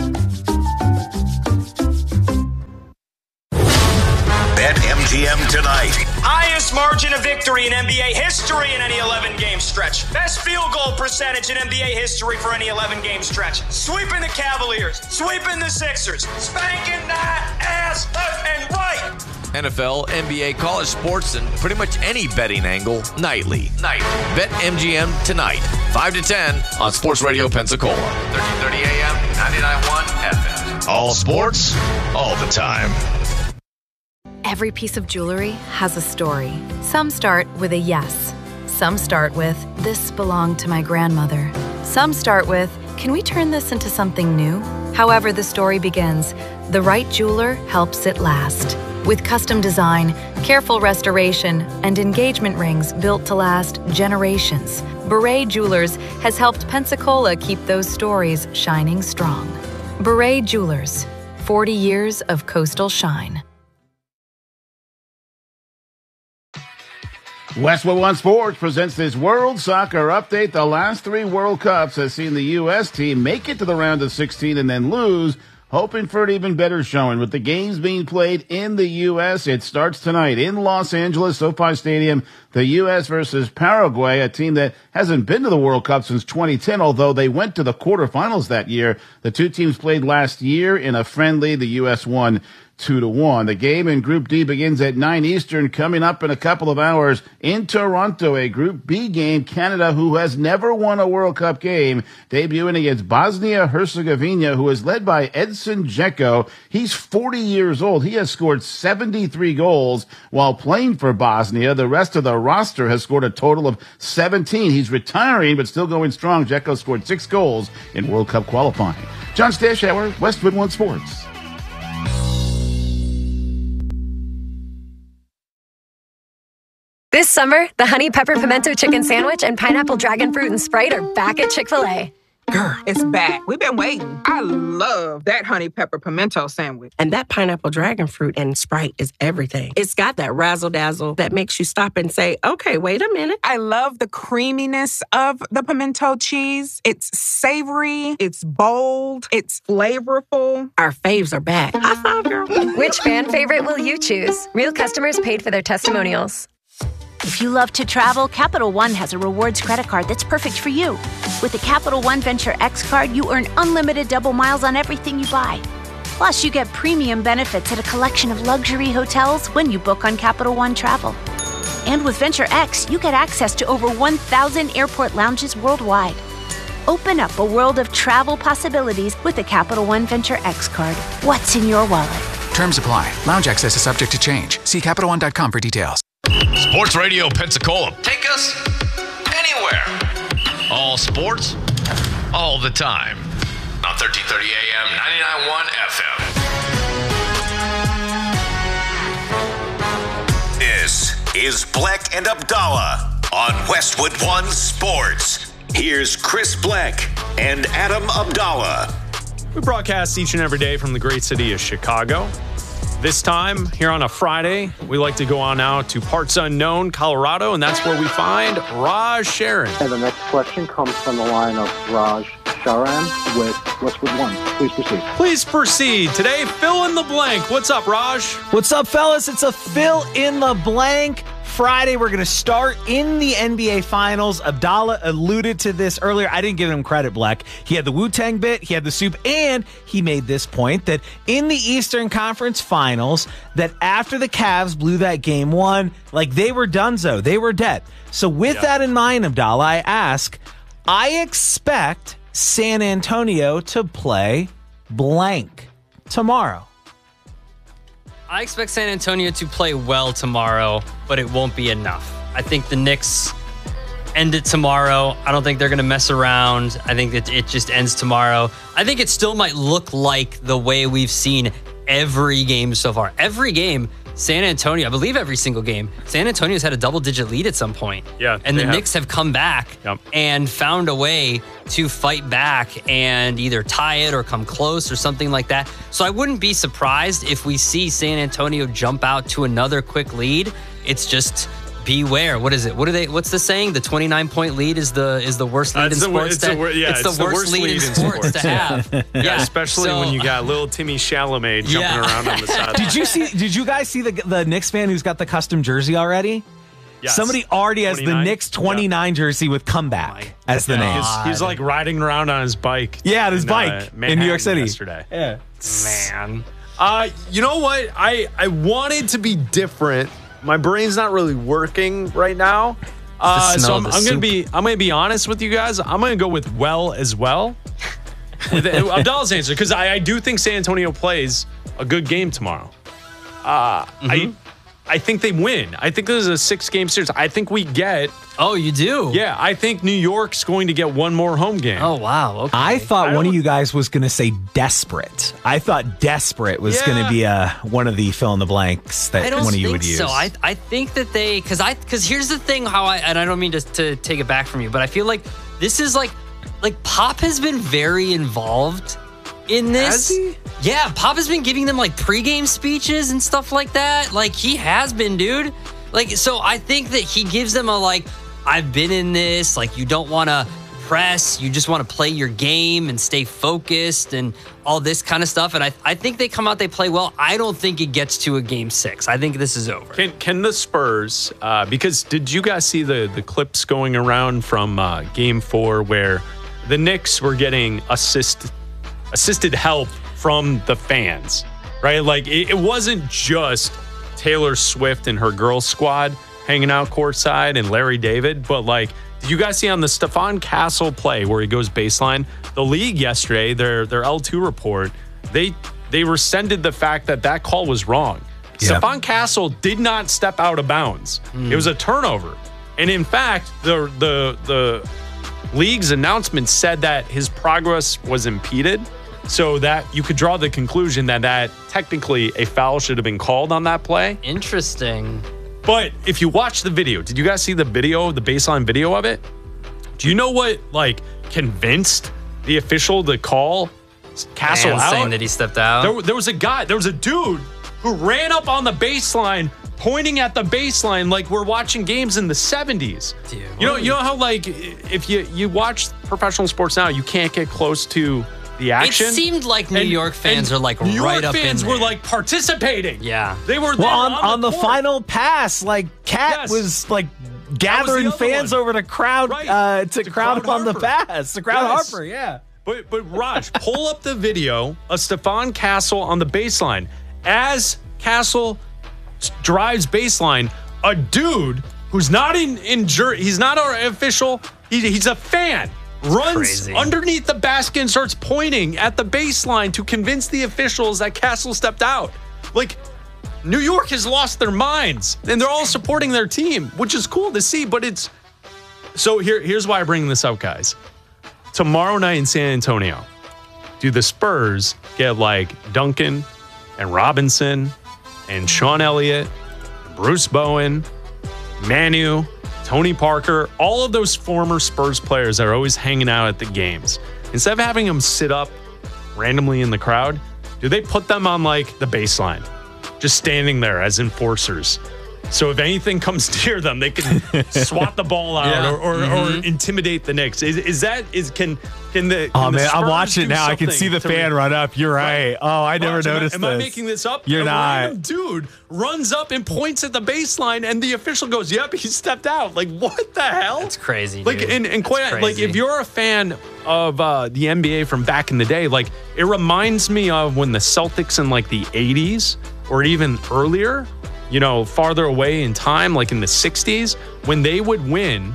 [SPEAKER 9] BetMGM tonight.
[SPEAKER 15] Highest margin of victory in N B A history in any eleven-game stretch. Best field goal percentage in N B A history for any eleven-game stretch. Sweeping the Cavaliers. Sweeping the Sixers. Spanking that ass left and right.
[SPEAKER 16] N F L, N B A, college sports, and pretty much any betting angle nightly. Night. BetMGM tonight, five to ten on Sports Radio Pensacola. thirteen thirty A M, ninety-nine point one F M.
[SPEAKER 9] All sports, all the time.
[SPEAKER 17] Every piece of jewelry has a story. Some start with a yes. Some start with, this belonged to my grandmother. Some start with, can we turn this into something new? However the story begins, the right jeweler helps it last. With custom design, careful restoration, and engagement rings built to last generations, Beret Jewelers has helped Pensacola keep those stories shining strong. Beret Jewelers, forty years of coastal shine.
[SPEAKER 18] Westwood One Sports presents this World Soccer Update. The last three World Cups has seen the U S team make it to the round of sixteen and then lose, hoping for an even better showing. With the games being played in the U S, it starts tonight in Los Angeles, SoFi Stadium, the U S versus Paraguay, a team that hasn't been to the World Cup since twenty ten, although they went to the quarterfinals that year. The two teams played last year in a friendly. The U S won Two to one. The game in Group D begins at nine Eastern, coming up in a couple of hours in Toronto. A Group B game, Canada, who has never won a World Cup game, debuting against Bosnia-Herzegovina, who is led by Edson Dzeko. He's forty years old. He has scored seventy-three goals while playing for Bosnia. The rest of the roster has scored a total of seventeen. He's retiring, but still going strong. Dzeko scored six goals in World Cup qualifying. John Stashauer, Westwood One Sports.
[SPEAKER 19] This summer, the Honey Pepper Pimento Chicken Sandwich and Pineapple Dragon Fruit and Sprite are back at Chick-fil-A.
[SPEAKER 20] Girl, it's back. We've been waiting. I love that Honey Pepper Pimento Sandwich.
[SPEAKER 21] And that Pineapple Dragon Fruit and Sprite is everything. It's got that razzle-dazzle that makes you stop and say, okay, wait a minute.
[SPEAKER 20] I love the creaminess of the pimento cheese. It's savory, it's bold, it's flavorful.
[SPEAKER 21] Our faves are back. High five, girl.
[SPEAKER 19] Which fan favorite will you choose? Real customers paid for their testimonials.
[SPEAKER 22] If you love to travel, Capital One has a rewards credit card that's perfect for you. With the Capital One Venture X card, you earn unlimited double miles on everything you buy. Plus, you get premium benefits at a collection of luxury hotels when you book on Capital One Travel. And with Venture X, you get access to over one thousand airport lounges worldwide. Open up a world of travel possibilities with the Capital One Venture X card. What's in your wallet?
[SPEAKER 23] Terms apply. Lounge access is subject to change. See Capital One dot com for details.
[SPEAKER 16] Sports Radio Pensacola. Take us anywhere. All sports, all the time. On thirteen thirty A M, ninety-nine point one F
[SPEAKER 9] M. This is Bleck and Abdallah on Westwood One Sports. Here's Chris Bleck and Adam Abdallah.
[SPEAKER 2] We broadcast each and every day from the great city of Chicago. This time, here on a Friday, we like to go on out to parts unknown, Colorado, and that's where we find Raj Sharon.
[SPEAKER 24] And the next question comes from the line of Raj Sharan with Westwood One. Please proceed.
[SPEAKER 2] Please proceed. Today, fill in the blank. What's up, Raj?
[SPEAKER 3] What's up, fellas? It's a fill in the blank Friday. We're going to start in the N B A Finals. Abdallah alluded to this earlier. I didn't give him credit, Black. He had the Wu-Tang bit, he had the soup, and he made this point that in the Eastern Conference Finals, that after the Cavs blew that game one, like they were donezo. They were dead. So with yeah. that in mind, Abdallah, I ask, I expect San Antonio to play blank tomorrow.
[SPEAKER 1] I expect San Antonio to play well tomorrow, but it won't be enough. I think the Knicks end it tomorrow. I don't think they're going to mess around. I think that it just ends tomorrow. I think it still might look like the way we've seen every game so far. Every game, San Antonio, I believe every single game, San Antonio's had a double-digit lead at some point.
[SPEAKER 2] Yeah,
[SPEAKER 1] and the
[SPEAKER 2] have.
[SPEAKER 1] Knicks have come back
[SPEAKER 2] yep.
[SPEAKER 1] and found a way to fight back and either tie it or come close or something like that. So I wouldn't be surprised if we see San Antonio jump out to another quick lead. It's just beware. What is it? What are they? What's the saying? The twenty-nine point lead is the is the worst lead
[SPEAKER 2] That's
[SPEAKER 1] in
[SPEAKER 2] the,
[SPEAKER 1] sports.
[SPEAKER 2] it's, the, wor- yeah,
[SPEAKER 1] it's,
[SPEAKER 2] it's
[SPEAKER 1] the, worst lead, in sports, to have.
[SPEAKER 2] yeah,
[SPEAKER 1] yeah,
[SPEAKER 2] especially
[SPEAKER 1] so,
[SPEAKER 2] when you got little Timmy Chalamet jumping
[SPEAKER 1] Yeah.
[SPEAKER 2] around on the side.
[SPEAKER 3] Did you see? Did you guys see the the Knicks fan who's got the custom jersey already?
[SPEAKER 2] Yes.
[SPEAKER 3] Somebody already has the
[SPEAKER 2] twenty-nine?
[SPEAKER 3] Knicks twenty-nine jersey with comeback as the
[SPEAKER 2] Yeah,
[SPEAKER 3] name.
[SPEAKER 2] He's, he's like riding around on his bike.
[SPEAKER 3] Yeah, on his
[SPEAKER 2] in,
[SPEAKER 3] bike
[SPEAKER 2] uh,
[SPEAKER 3] in New York
[SPEAKER 2] Manhattan
[SPEAKER 3] City.
[SPEAKER 2] yesterday.
[SPEAKER 3] Yeah.
[SPEAKER 2] Man.
[SPEAKER 4] Uh, you know what? I, I wanted to be different. My brain's not really working right now.
[SPEAKER 2] Uh, so
[SPEAKER 4] smell
[SPEAKER 2] I'm,
[SPEAKER 4] of
[SPEAKER 2] I'm
[SPEAKER 4] the
[SPEAKER 2] gonna
[SPEAKER 4] soup.
[SPEAKER 2] be I'm gonna be honest with you guys. I'm gonna go with well as well. With Abdallah's answer, because I, I do think San Antonio plays a good game tomorrow. Uh, I I think they win. I think this is a six game series. I think we get.
[SPEAKER 1] Oh, you do?
[SPEAKER 2] Yeah, I think New York's going to get one more home game.
[SPEAKER 1] Oh wow. Okay.
[SPEAKER 3] I thought one of you guys was going to say desperate. I thought desperate was
[SPEAKER 2] Yeah.
[SPEAKER 3] going to be a one of the fill in the blanks that
[SPEAKER 1] I don't
[SPEAKER 3] one of you
[SPEAKER 1] think
[SPEAKER 3] would use.
[SPEAKER 1] so. I I think that they because I because here's the thing how I and I don't mean to to take it back from you, but I feel like this is like like Pop has been very involved in this.
[SPEAKER 4] Has he?
[SPEAKER 1] Yeah, Pop has been giving them like pregame speeches and stuff like that. Like he has been, dude. Like so, I think that he gives them a like, I've been in this. Like you don't want to press, you just want to play your game and stay focused and all this kind of stuff. And I I think they come out, they play well. I don't think it gets to a game six. I think this is over.
[SPEAKER 2] Can can the Spurs? Uh, because did you guys see the the clips going around from uh, Game Four where the Knicks were getting assist assisted help from the fans, right? Like it, it wasn't just Taylor Swift and her girl squad hanging out courtside and Larry David, but like, did you guys see on the Stephon Castle play where he goes baseline? The league yesterday, their their L two report, they they rescinded the fact that that call was wrong.
[SPEAKER 3] Yeah.
[SPEAKER 2] Stephon Castle did not step out of bounds.
[SPEAKER 1] Mm.
[SPEAKER 2] It was a turnover, and in fact, the the the league's announcement said that his progress was impeded, so that you could draw the conclusion that that technically a foul should have been called on that play.
[SPEAKER 1] Interesting.
[SPEAKER 2] But if you watch the video, did you guys see the video, the baseline video of it? Do you know what like convinced the official to call Castle
[SPEAKER 1] And
[SPEAKER 2] out?
[SPEAKER 1] saying that he stepped out.
[SPEAKER 2] There, there was a guy, there was a dude who ran up on the baseline, pointing at the baseline like we're watching games in the seventies.
[SPEAKER 1] Dude,
[SPEAKER 2] you know, you know how like if you you watch professional sports now, you can't get close to the action.
[SPEAKER 1] It seemed like New
[SPEAKER 2] And-
[SPEAKER 1] York fans
[SPEAKER 2] and
[SPEAKER 1] are like
[SPEAKER 2] New
[SPEAKER 1] right
[SPEAKER 2] York
[SPEAKER 1] up
[SPEAKER 2] fans
[SPEAKER 1] in
[SPEAKER 2] were
[SPEAKER 1] there.
[SPEAKER 2] like participating.
[SPEAKER 1] Yeah.
[SPEAKER 2] They were
[SPEAKER 3] well,
[SPEAKER 2] there
[SPEAKER 3] on,
[SPEAKER 2] on,
[SPEAKER 3] on the,
[SPEAKER 2] court.
[SPEAKER 3] final pass, like Cat
[SPEAKER 2] Yes.
[SPEAKER 3] was like gathering
[SPEAKER 2] other
[SPEAKER 3] fans
[SPEAKER 2] one.
[SPEAKER 3] over to crowd
[SPEAKER 2] Right.
[SPEAKER 3] uh, to,
[SPEAKER 2] To
[SPEAKER 3] crowd
[SPEAKER 2] crowd
[SPEAKER 3] on the
[SPEAKER 2] Harper.
[SPEAKER 3] pass. To crowd
[SPEAKER 2] Yes.
[SPEAKER 3] Harper, yeah.
[SPEAKER 2] But but Raj, pull up the video of Stephon Castle on the baseline. As Castle s- drives baseline, a dude who's not in in jur- he's not our official, he, he's a fan, runs
[SPEAKER 1] crazy.
[SPEAKER 2] underneath the basket and starts pointing at the baseline to convince the officials that Castle stepped out. Like, New York has lost their minds, and they're all supporting their team, which is cool to see, but it's... So here, here's why I bring this up, guys. Tomorrow night in San Antonio, do the Spurs get like Duncan and Robinson and Sean Elliott, and Bruce Bowen, Manu, Tony Parker, all of those former Spurs players that are always hanging out at the games? Instead of having them sit up randomly in the crowd, do they put them on like the baseline, just standing there as enforcers? So if anything comes near them, they can swat the ball out
[SPEAKER 1] Yeah.
[SPEAKER 2] or, or,
[SPEAKER 1] Mhm.
[SPEAKER 2] or intimidate the Knicks. Is, is that is can can the
[SPEAKER 3] Oh
[SPEAKER 2] can the
[SPEAKER 3] man, I'm
[SPEAKER 2] Spurs
[SPEAKER 3] watching it
[SPEAKER 2] do
[SPEAKER 3] now. I can
[SPEAKER 2] something
[SPEAKER 3] see the
[SPEAKER 2] to
[SPEAKER 3] fan
[SPEAKER 2] re-
[SPEAKER 3] run up. You're right. Oh, I never
[SPEAKER 2] Raj, am I-
[SPEAKER 3] noticed
[SPEAKER 2] am
[SPEAKER 3] this.
[SPEAKER 2] I making this up?
[SPEAKER 3] You're
[SPEAKER 2] a
[SPEAKER 3] not.
[SPEAKER 2] random dude runs up and points at the baseline, and the official goes, "Yep, he stepped out." Like, what the hell?
[SPEAKER 1] That's crazy.
[SPEAKER 2] Like,
[SPEAKER 1] dude.
[SPEAKER 2] and, and
[SPEAKER 1] That's
[SPEAKER 2] quite like,
[SPEAKER 1] crazy.
[SPEAKER 2] if you're a fan of uh, the N B A from back in the day, like, it reminds me of when the Celtics in like the eighties or even earlier, you know, farther away in time, like in the sixties, when they would win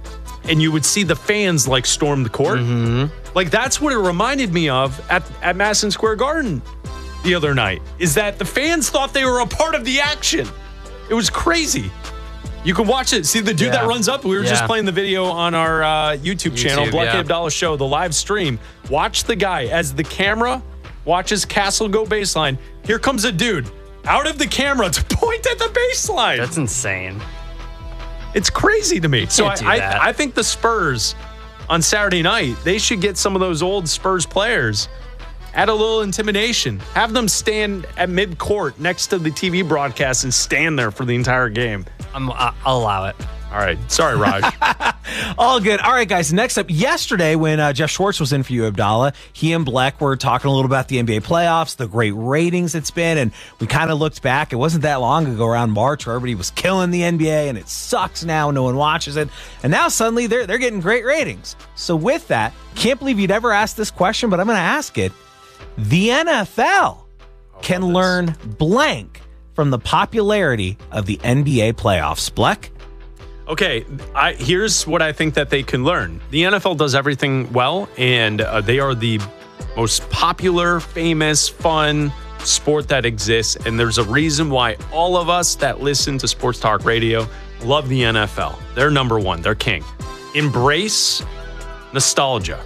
[SPEAKER 2] and you would see the fans like storm the court.
[SPEAKER 1] Mm-hmm.
[SPEAKER 2] Like, that's what it reminded me of at, at Madison Square Garden the other night, is that the fans thought they were a part of the action. It was crazy. You can watch it. See the dude
[SPEAKER 1] Yeah.
[SPEAKER 2] that runs up? We were just
[SPEAKER 1] Yeah.
[SPEAKER 2] playing the video on our uh, YouTube, channel,
[SPEAKER 1] YouTube,
[SPEAKER 2] Black
[SPEAKER 1] yeah.
[SPEAKER 2] Abdallah Show, the live stream. Watch the guy as the camera watches Castle go baseline. Here comes a dude out of the camera to point at the baseline.
[SPEAKER 1] That's insane.
[SPEAKER 2] It's crazy to me. So I,
[SPEAKER 1] Can't do
[SPEAKER 2] I,
[SPEAKER 1] that.
[SPEAKER 2] I think the Spurs on Saturday night, they should get some of those old Spurs players, add a little intimidation, have them stand at mid-court next to the T V broadcast and stand there for the entire game.
[SPEAKER 1] I'm, I'll allow it.
[SPEAKER 2] All right. Sorry, Raj.
[SPEAKER 3] All good. All right, guys. Next up, yesterday when uh, Jeff Schwartz was in for you, Abdallah, he and Bleck were talking a little about the N B A playoffs, the great ratings it's been, and we kind of looked back. It wasn't that long ago, around March, where everybody was killing the N B A, and it sucks now. No one watches it. And now suddenly they're, they're getting great ratings. So with that, can't believe you'd ever asked this question, but I'm going to ask it. The N F L can learn blank from the popularity of the N B A playoffs. Bleck?
[SPEAKER 2] Okay, I, here's what I think that they can learn. The N F L does everything well, and uh, they are the most popular, famous, fun sport that exists. And there's a reason why all of us that listen to sports talk radio love the N F L. They're number one. They're king. Embrace nostalgia.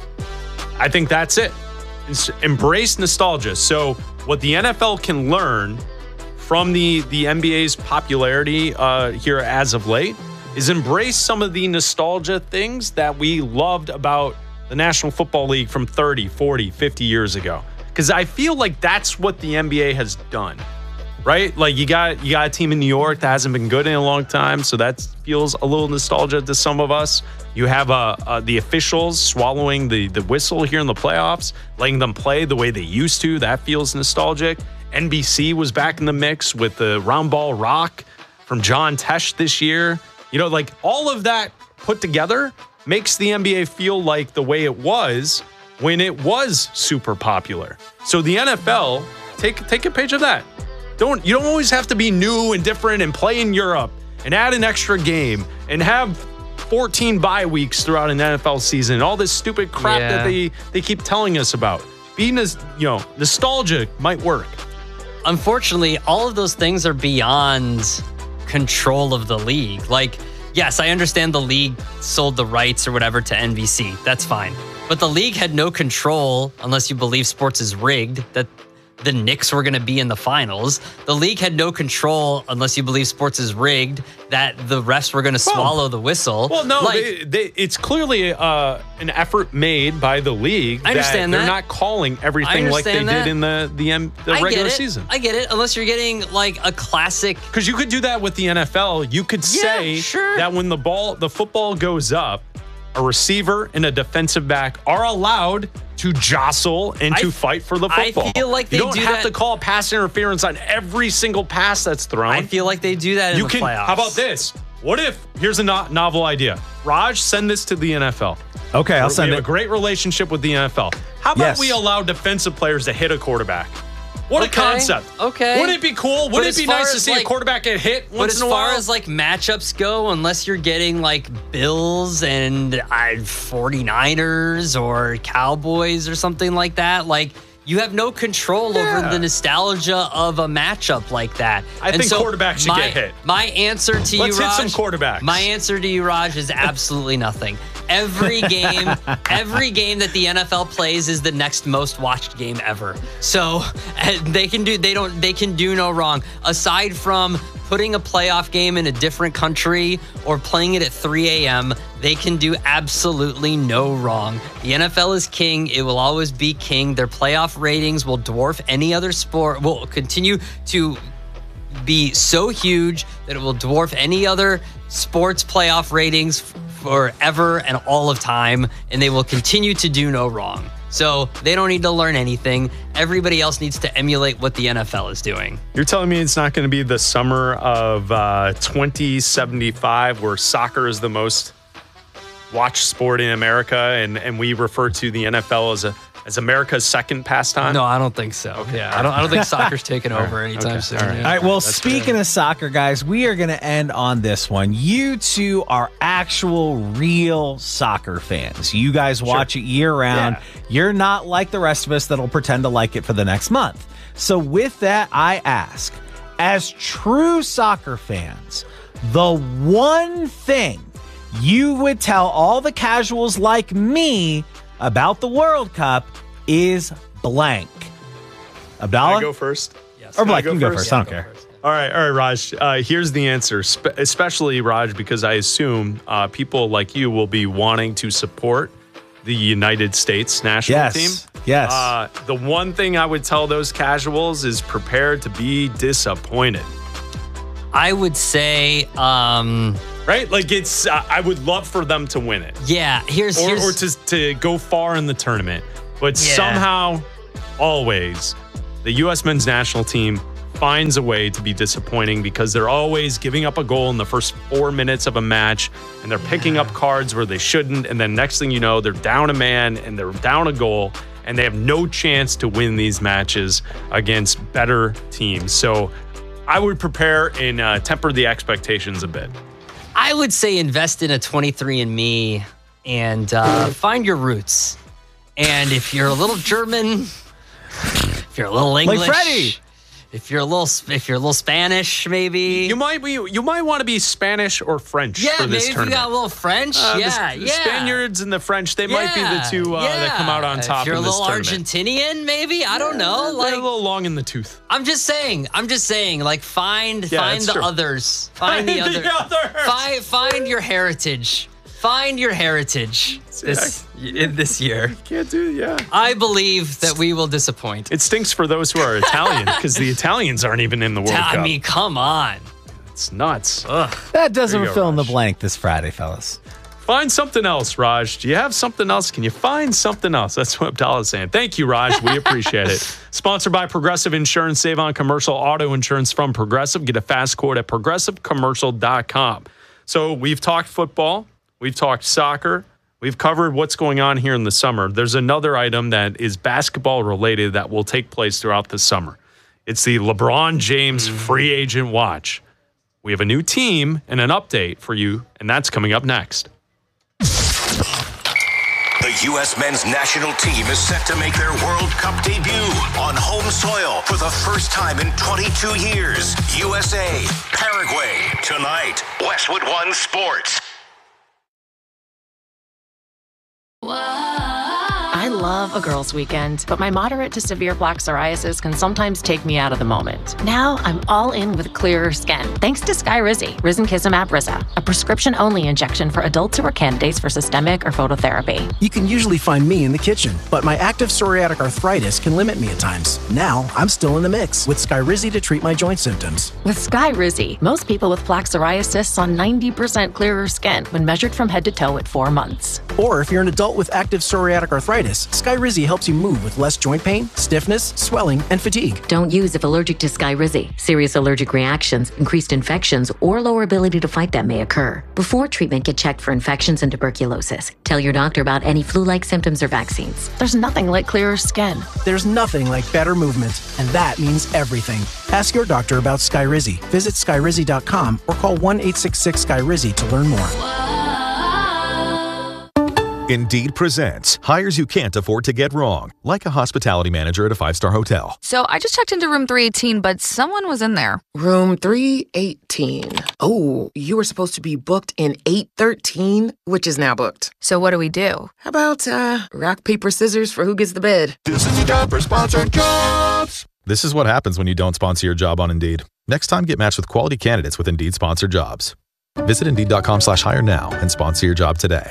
[SPEAKER 2] I think that's it. It's embrace nostalgia. So what the N F L can learn from the, the N B A's popularity uh, here as of late is embrace some of the nostalgia things that we loved about the National Football League from thirty, forty, fifty years ago. Because I feel like that's what the N B A has done, right? Like you got you got a team in New York that hasn't been good in a long time, so that feels a little nostalgia to some of us. You have uh, uh, the officials swallowing the, the whistle here in the playoffs, letting them play the way they used to. That feels nostalgic. N B C was back in the mix with the round ball rock from John Tesh this year. You know, like all of that put together makes the N B A feel like the way it was when it was super popular. So the N F L, take take a page of that. Don't you don't always have to be new and different and play in Europe and add an extra game and have fourteen bye weeks throughout an N F L season and all this stupid crap
[SPEAKER 1] Yeah.
[SPEAKER 2] that they they keep telling us about. Being as you know, nostalgia might work.
[SPEAKER 1] Unfortunately, all of those things are beyond control of the league. Like, yes, I understand the league sold the rights or whatever to N B C. That's fine. But the league had no control, unless you believe sports is rigged, that the Knicks were going to be in the finals. The league had no control, unless you believe sports is rigged, that the refs were going to swallow the whistle.
[SPEAKER 2] Well, no,
[SPEAKER 1] Like,
[SPEAKER 2] they, they, it's clearly uh, an effort made by the league.
[SPEAKER 1] I understand
[SPEAKER 2] that.
[SPEAKER 1] that.
[SPEAKER 2] They're not calling
[SPEAKER 1] I
[SPEAKER 2] everything like they
[SPEAKER 1] understand that.
[SPEAKER 2] did in the the, M, the
[SPEAKER 1] I
[SPEAKER 2] regular
[SPEAKER 1] get it.
[SPEAKER 2] season.
[SPEAKER 1] I get it. Unless you're getting like a classic.
[SPEAKER 2] Because you could do that with the N F L. You could
[SPEAKER 1] Yeah,
[SPEAKER 2] say
[SPEAKER 1] sure.
[SPEAKER 2] that when the ball, the football goes up, a receiver and a defensive back are allowed to jostle and
[SPEAKER 1] I-
[SPEAKER 2] to fight for the
[SPEAKER 1] I
[SPEAKER 2] football.
[SPEAKER 1] feel like they
[SPEAKER 2] you don't
[SPEAKER 1] do
[SPEAKER 2] have
[SPEAKER 1] that-
[SPEAKER 2] to call pass interference on every single pass that's thrown.
[SPEAKER 1] I feel like they do that in
[SPEAKER 2] you
[SPEAKER 1] the
[SPEAKER 2] can.
[SPEAKER 1] playoffs.
[SPEAKER 2] How about this? What if here's a no- novel idea? Raj, send this to the N F L.
[SPEAKER 3] Okay, I'll send
[SPEAKER 2] we have
[SPEAKER 3] it.
[SPEAKER 2] a great relationship with the N F L. How about
[SPEAKER 3] Yes.
[SPEAKER 2] we allow defensive players to hit a quarterback? What
[SPEAKER 1] Okay,
[SPEAKER 2] a concept.
[SPEAKER 1] okay.
[SPEAKER 2] Wouldn't it be cool?
[SPEAKER 1] But
[SPEAKER 2] Wouldn't
[SPEAKER 1] as
[SPEAKER 2] it be
[SPEAKER 1] far
[SPEAKER 2] nice to
[SPEAKER 1] as,
[SPEAKER 2] see a
[SPEAKER 1] like-
[SPEAKER 2] quarterback get hit
[SPEAKER 1] But
[SPEAKER 2] once
[SPEAKER 1] as
[SPEAKER 2] in a
[SPEAKER 1] far
[SPEAKER 2] while?
[SPEAKER 1] as like matchups go, unless you're getting like Bills and uh, forty-niners or Cowboys or something like that, like you have no control
[SPEAKER 2] Yeah.
[SPEAKER 1] over the nostalgia of a matchup like that.
[SPEAKER 2] I
[SPEAKER 1] And
[SPEAKER 2] think
[SPEAKER 1] so
[SPEAKER 2] quarterbacks should
[SPEAKER 1] my,
[SPEAKER 2] get hit.
[SPEAKER 1] My answer to
[SPEAKER 2] Let's
[SPEAKER 1] you,
[SPEAKER 2] hit
[SPEAKER 1] Raj,
[SPEAKER 2] some quarterbacks.
[SPEAKER 1] My answer to you, Raj, is absolutely nothing. Every game, every game that the N F L plays is the next most watched game ever. So uh, they can do they don't they can do no wrong. Aside from putting a playoff game in a different country or playing it at three a.m., they can do absolutely no wrong. The N F L is king. It will always be king. Their playoff ratings will dwarf any other sport, will continue to be so huge that it will dwarf any other sports playoff ratings f- forever and all of time, and they will continue to do no wrong. So they don't need to learn anything. Everybody else needs to emulate what the N F L is doing.
[SPEAKER 2] You're telling me it's not going to be the summer of uh, twenty seventy-five where soccer is the most watched sport in America, and, and we refer to the N F L as a as America's second pastime?
[SPEAKER 1] No, I don't think so. Yeah, I don't. I don't think soccer's taking over anytime
[SPEAKER 2] Okay.
[SPEAKER 1] soon.
[SPEAKER 2] All right.
[SPEAKER 1] yeah.
[SPEAKER 3] All right, well,
[SPEAKER 2] That's
[SPEAKER 3] speaking of soccer, guys, we are going to end on this one. You two are actual, real soccer fans. You guys watch it year round.
[SPEAKER 2] Yeah.
[SPEAKER 3] You're not like the rest of us that'll pretend to like it for the next month. So, with that, I ask, as true soccer fans, the one thing you would tell all the casuals like me about the World Cup is blank. Abdallah?
[SPEAKER 2] Can I go first?
[SPEAKER 1] Yes.
[SPEAKER 3] Or
[SPEAKER 2] Can I
[SPEAKER 3] Black, you can go
[SPEAKER 2] first?
[SPEAKER 3] first. I don't care.
[SPEAKER 2] All right, all right, Raj. Uh, here's the answer, Spe- especially Raj, because I assume uh, people like you will be wanting to support the United States national
[SPEAKER 3] Yes.
[SPEAKER 2] team.
[SPEAKER 3] Yes.
[SPEAKER 2] Uh, the one thing I would tell those casuals is prepare to be disappointed.
[SPEAKER 1] I would say, um,
[SPEAKER 2] right? Like it's, uh, I would love for them to win it.
[SPEAKER 1] Yeah, here's
[SPEAKER 2] or,
[SPEAKER 1] here's,
[SPEAKER 2] or to to go far in the tournament, but
[SPEAKER 1] Yeah.
[SPEAKER 2] somehow, always, the U S men's national team finds a way to be disappointing because they're always giving up a goal in the first four minutes of a match, and they're picking up cards where they shouldn't, and then next thing you know, they're down a man and they're down a goal, and they have no chance to win these matches against better teams. So I would prepare and uh, temper the expectations a bit.
[SPEAKER 1] I would say invest in a twenty-three and me and uh, find your roots. And if you're a little German, if you're a little English,
[SPEAKER 3] Like Freddie.
[SPEAKER 1] if you're a little, if you're a little Spanish, maybe
[SPEAKER 2] You might be, you might want to be Spanish or French
[SPEAKER 1] yeah,
[SPEAKER 2] for
[SPEAKER 1] maybe
[SPEAKER 2] this
[SPEAKER 1] if you
[SPEAKER 2] tournament.
[SPEAKER 1] got a little French,
[SPEAKER 2] Uh, the-
[SPEAKER 1] yeah,
[SPEAKER 2] the,
[SPEAKER 1] yeah.
[SPEAKER 2] Spaniards and the French, they might be the
[SPEAKER 1] Yeah,
[SPEAKER 2] two uh, that come out on
[SPEAKER 1] yeah.
[SPEAKER 2] top
[SPEAKER 1] If you're
[SPEAKER 2] in
[SPEAKER 1] a
[SPEAKER 2] this
[SPEAKER 1] little
[SPEAKER 2] tournament.
[SPEAKER 1] Argentinian, maybe I don't know.
[SPEAKER 2] They're
[SPEAKER 1] Like
[SPEAKER 2] a little long in the tooth.
[SPEAKER 1] I'm just saying, I'm just saying, like find
[SPEAKER 2] Yeah,
[SPEAKER 1] find
[SPEAKER 2] that's
[SPEAKER 1] the
[SPEAKER 2] true.
[SPEAKER 1] others, find the,
[SPEAKER 2] Find the
[SPEAKER 1] other,
[SPEAKER 2] others.
[SPEAKER 1] find find your heritage, find your heritage this in this year.
[SPEAKER 2] Can't do, yeah.
[SPEAKER 1] I believe that we will disappoint.
[SPEAKER 2] It stinks for those who are Italian because the Italians aren't even in the World
[SPEAKER 1] I
[SPEAKER 2] Cup.
[SPEAKER 1] mean, come on.
[SPEAKER 2] It's nuts.
[SPEAKER 3] That doesn't
[SPEAKER 2] There you go,
[SPEAKER 3] fill in the
[SPEAKER 2] Raj.
[SPEAKER 3] blank this Friday, fellas.
[SPEAKER 2] Find something else, Raj. Do you have something else? Can you find something else? That's what Abdallah's saying. Thank you, Raj. We appreciate it. Sponsored by Progressive Insurance. Save on commercial auto insurance from Progressive. Get a fast quote at progressive commercial dot com. So we've talked football. We've talked soccer. We've covered what's going on here in the summer. There's another item that is basketball related that will take place throughout the summer. It's the LeBron James Free Agent Watch. We have a new team and an update for you, and that's coming up next.
[SPEAKER 9] The U S men's national team is set to make their World Cup debut on home soil for the first time in twenty-two years. U S A, Paraguay, tonight. Westwood One Sports.
[SPEAKER 5] I love a girls' weekend, but my moderate to severe plaque psoriasis can sometimes take me out of the moment. Now I'm all in with clearer skin, thanks to Skyrizi, Risankizumab Riza, a prescription-only injection for adults who are candidates for systemic or phototherapy.
[SPEAKER 6] You can usually find me in the kitchen, but my active psoriatic arthritis can limit me at times. Now I'm still in the mix with Skyrizi to treat my joint symptoms.
[SPEAKER 5] With Skyrizi, most people with plaque psoriasis saw ninety percent clearer skin when measured from head to toe at four months.
[SPEAKER 6] Or if you're an adult with active psoriatic arthritis, Skyrizi helps you move with less joint pain, stiffness, swelling, and fatigue.
[SPEAKER 13] Don't use if allergic to Skyrizi. Serious allergic reactions, increased infections, or lower ability to fight them may occur. Before treatment, get checked for infections and tuberculosis. Tell your doctor about any flu-like symptoms or vaccines.
[SPEAKER 5] There's nothing like clearer skin.
[SPEAKER 6] There's nothing like better movement, and that means everything. Ask your doctor about Skyrizi. Visit skyrizi dot com or call one eight six six Skyrizi to learn more.
[SPEAKER 7] Indeed presents hires you can't afford to get wrong, like a hospitality manager at a five-star hotel.
[SPEAKER 8] So I just checked into room three eighteen, but someone was in there.
[SPEAKER 25] Room three eighteen. Oh, you were supposed to be booked in eight thirteen, which is now booked.
[SPEAKER 8] So what do we do?
[SPEAKER 25] How about uh, rock, paper, scissors for who gets the bid?
[SPEAKER 7] This is your job for sponsored jobs. This is what happens when you don't sponsor your job on Indeed. Next time, get matched with quality candidates with Indeed sponsored jobs. Visit Indeed dot com slash hire now and sponsor your job today.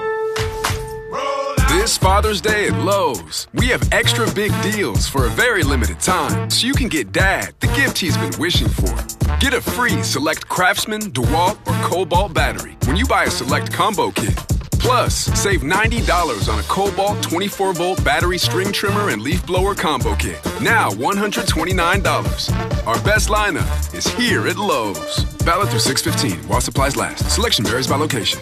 [SPEAKER 26] This Father's Day at Lowe's, we have extra big deals for a very limited time, so you can get Dad the gift he's been wishing for. Get a free Select Craftsman, DeWalt, or Cobalt battery when you buy a Select Combo Kit. Plus, save ninety dollars on a Cobalt twenty-four volt battery string trimmer and leaf blower combo kit. Now one hundred twenty-nine dollars. Our best lineup is here at Lowe's. Valid through six fifteen while supplies last. Selection varies by location.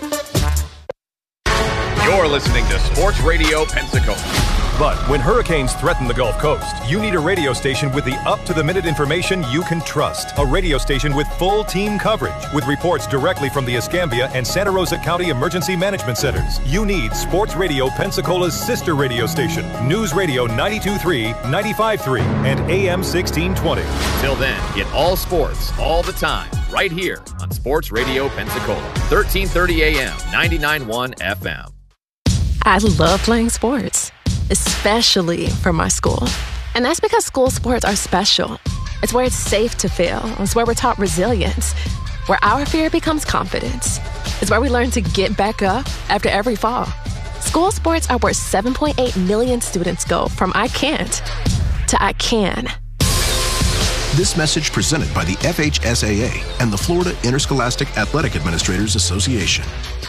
[SPEAKER 27] You're listening to Sports Radio Pensacola.
[SPEAKER 28] But when hurricanes threaten the Gulf Coast, you need a radio station with the up-to-the-minute information you can trust. A radio station with full team coverage, with reports directly from the Escambia and Santa Rosa County Emergency Management Centers. You need Sports Radio Pensacola's sister radio station, News Radio ninety-two point three, ninety-five point three, and A M sixteen twenty.
[SPEAKER 27] Till then, get all sports, all the time, right here on Sports Radio Pensacola, thirteen thirty A M, ninety-nine point one F M.
[SPEAKER 29] I love playing sports, especially for my school. And that's because school sports are special. It's where it's safe to fail. It's where we're taught resilience, where our fear becomes confidence. It's where we learn to get back up after every fall. School sports are where seven point eight million students go from I can't to I can.
[SPEAKER 10] This message presented by the F H S A A and the Florida Interscholastic Athletic Administrators Association.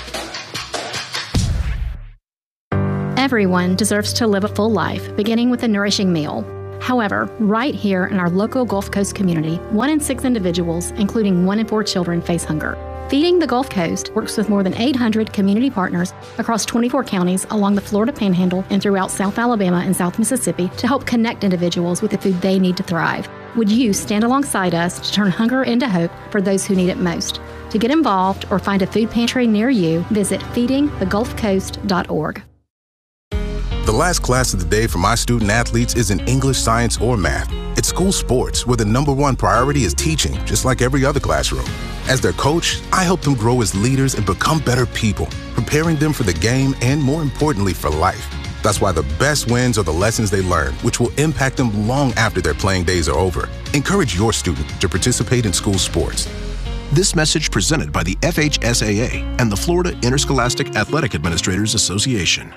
[SPEAKER 11] Everyone deserves to live a full life, beginning with a nourishing meal. However, right here in our local Gulf Coast community, one in six individuals, including one in four children, face hunger. Feeding the Gulf Coast works with more than eight hundred community partners across twenty-four counties along the Florida Panhandle and throughout South Alabama and South Mississippi to help connect individuals with the food they need to thrive. Would you stand alongside us to turn hunger into hope for those who need it most? To get involved or find a food pantry near you, visit feeding the gulf coast dot org.
[SPEAKER 12] The last class of the day for my student athletes isn't English, science, or math. It's school sports, where the number one priority is teaching, just like every other classroom. As their coach, I help them grow as leaders and become better people, preparing them for the game and, more importantly, for life. That's why the best wins are the lessons they learn, which will impact them long after their playing days are over. Encourage your student to participate in school sports.
[SPEAKER 10] This message presented by the F H S A A and the Florida Interscholastic Athletic Administrators Association.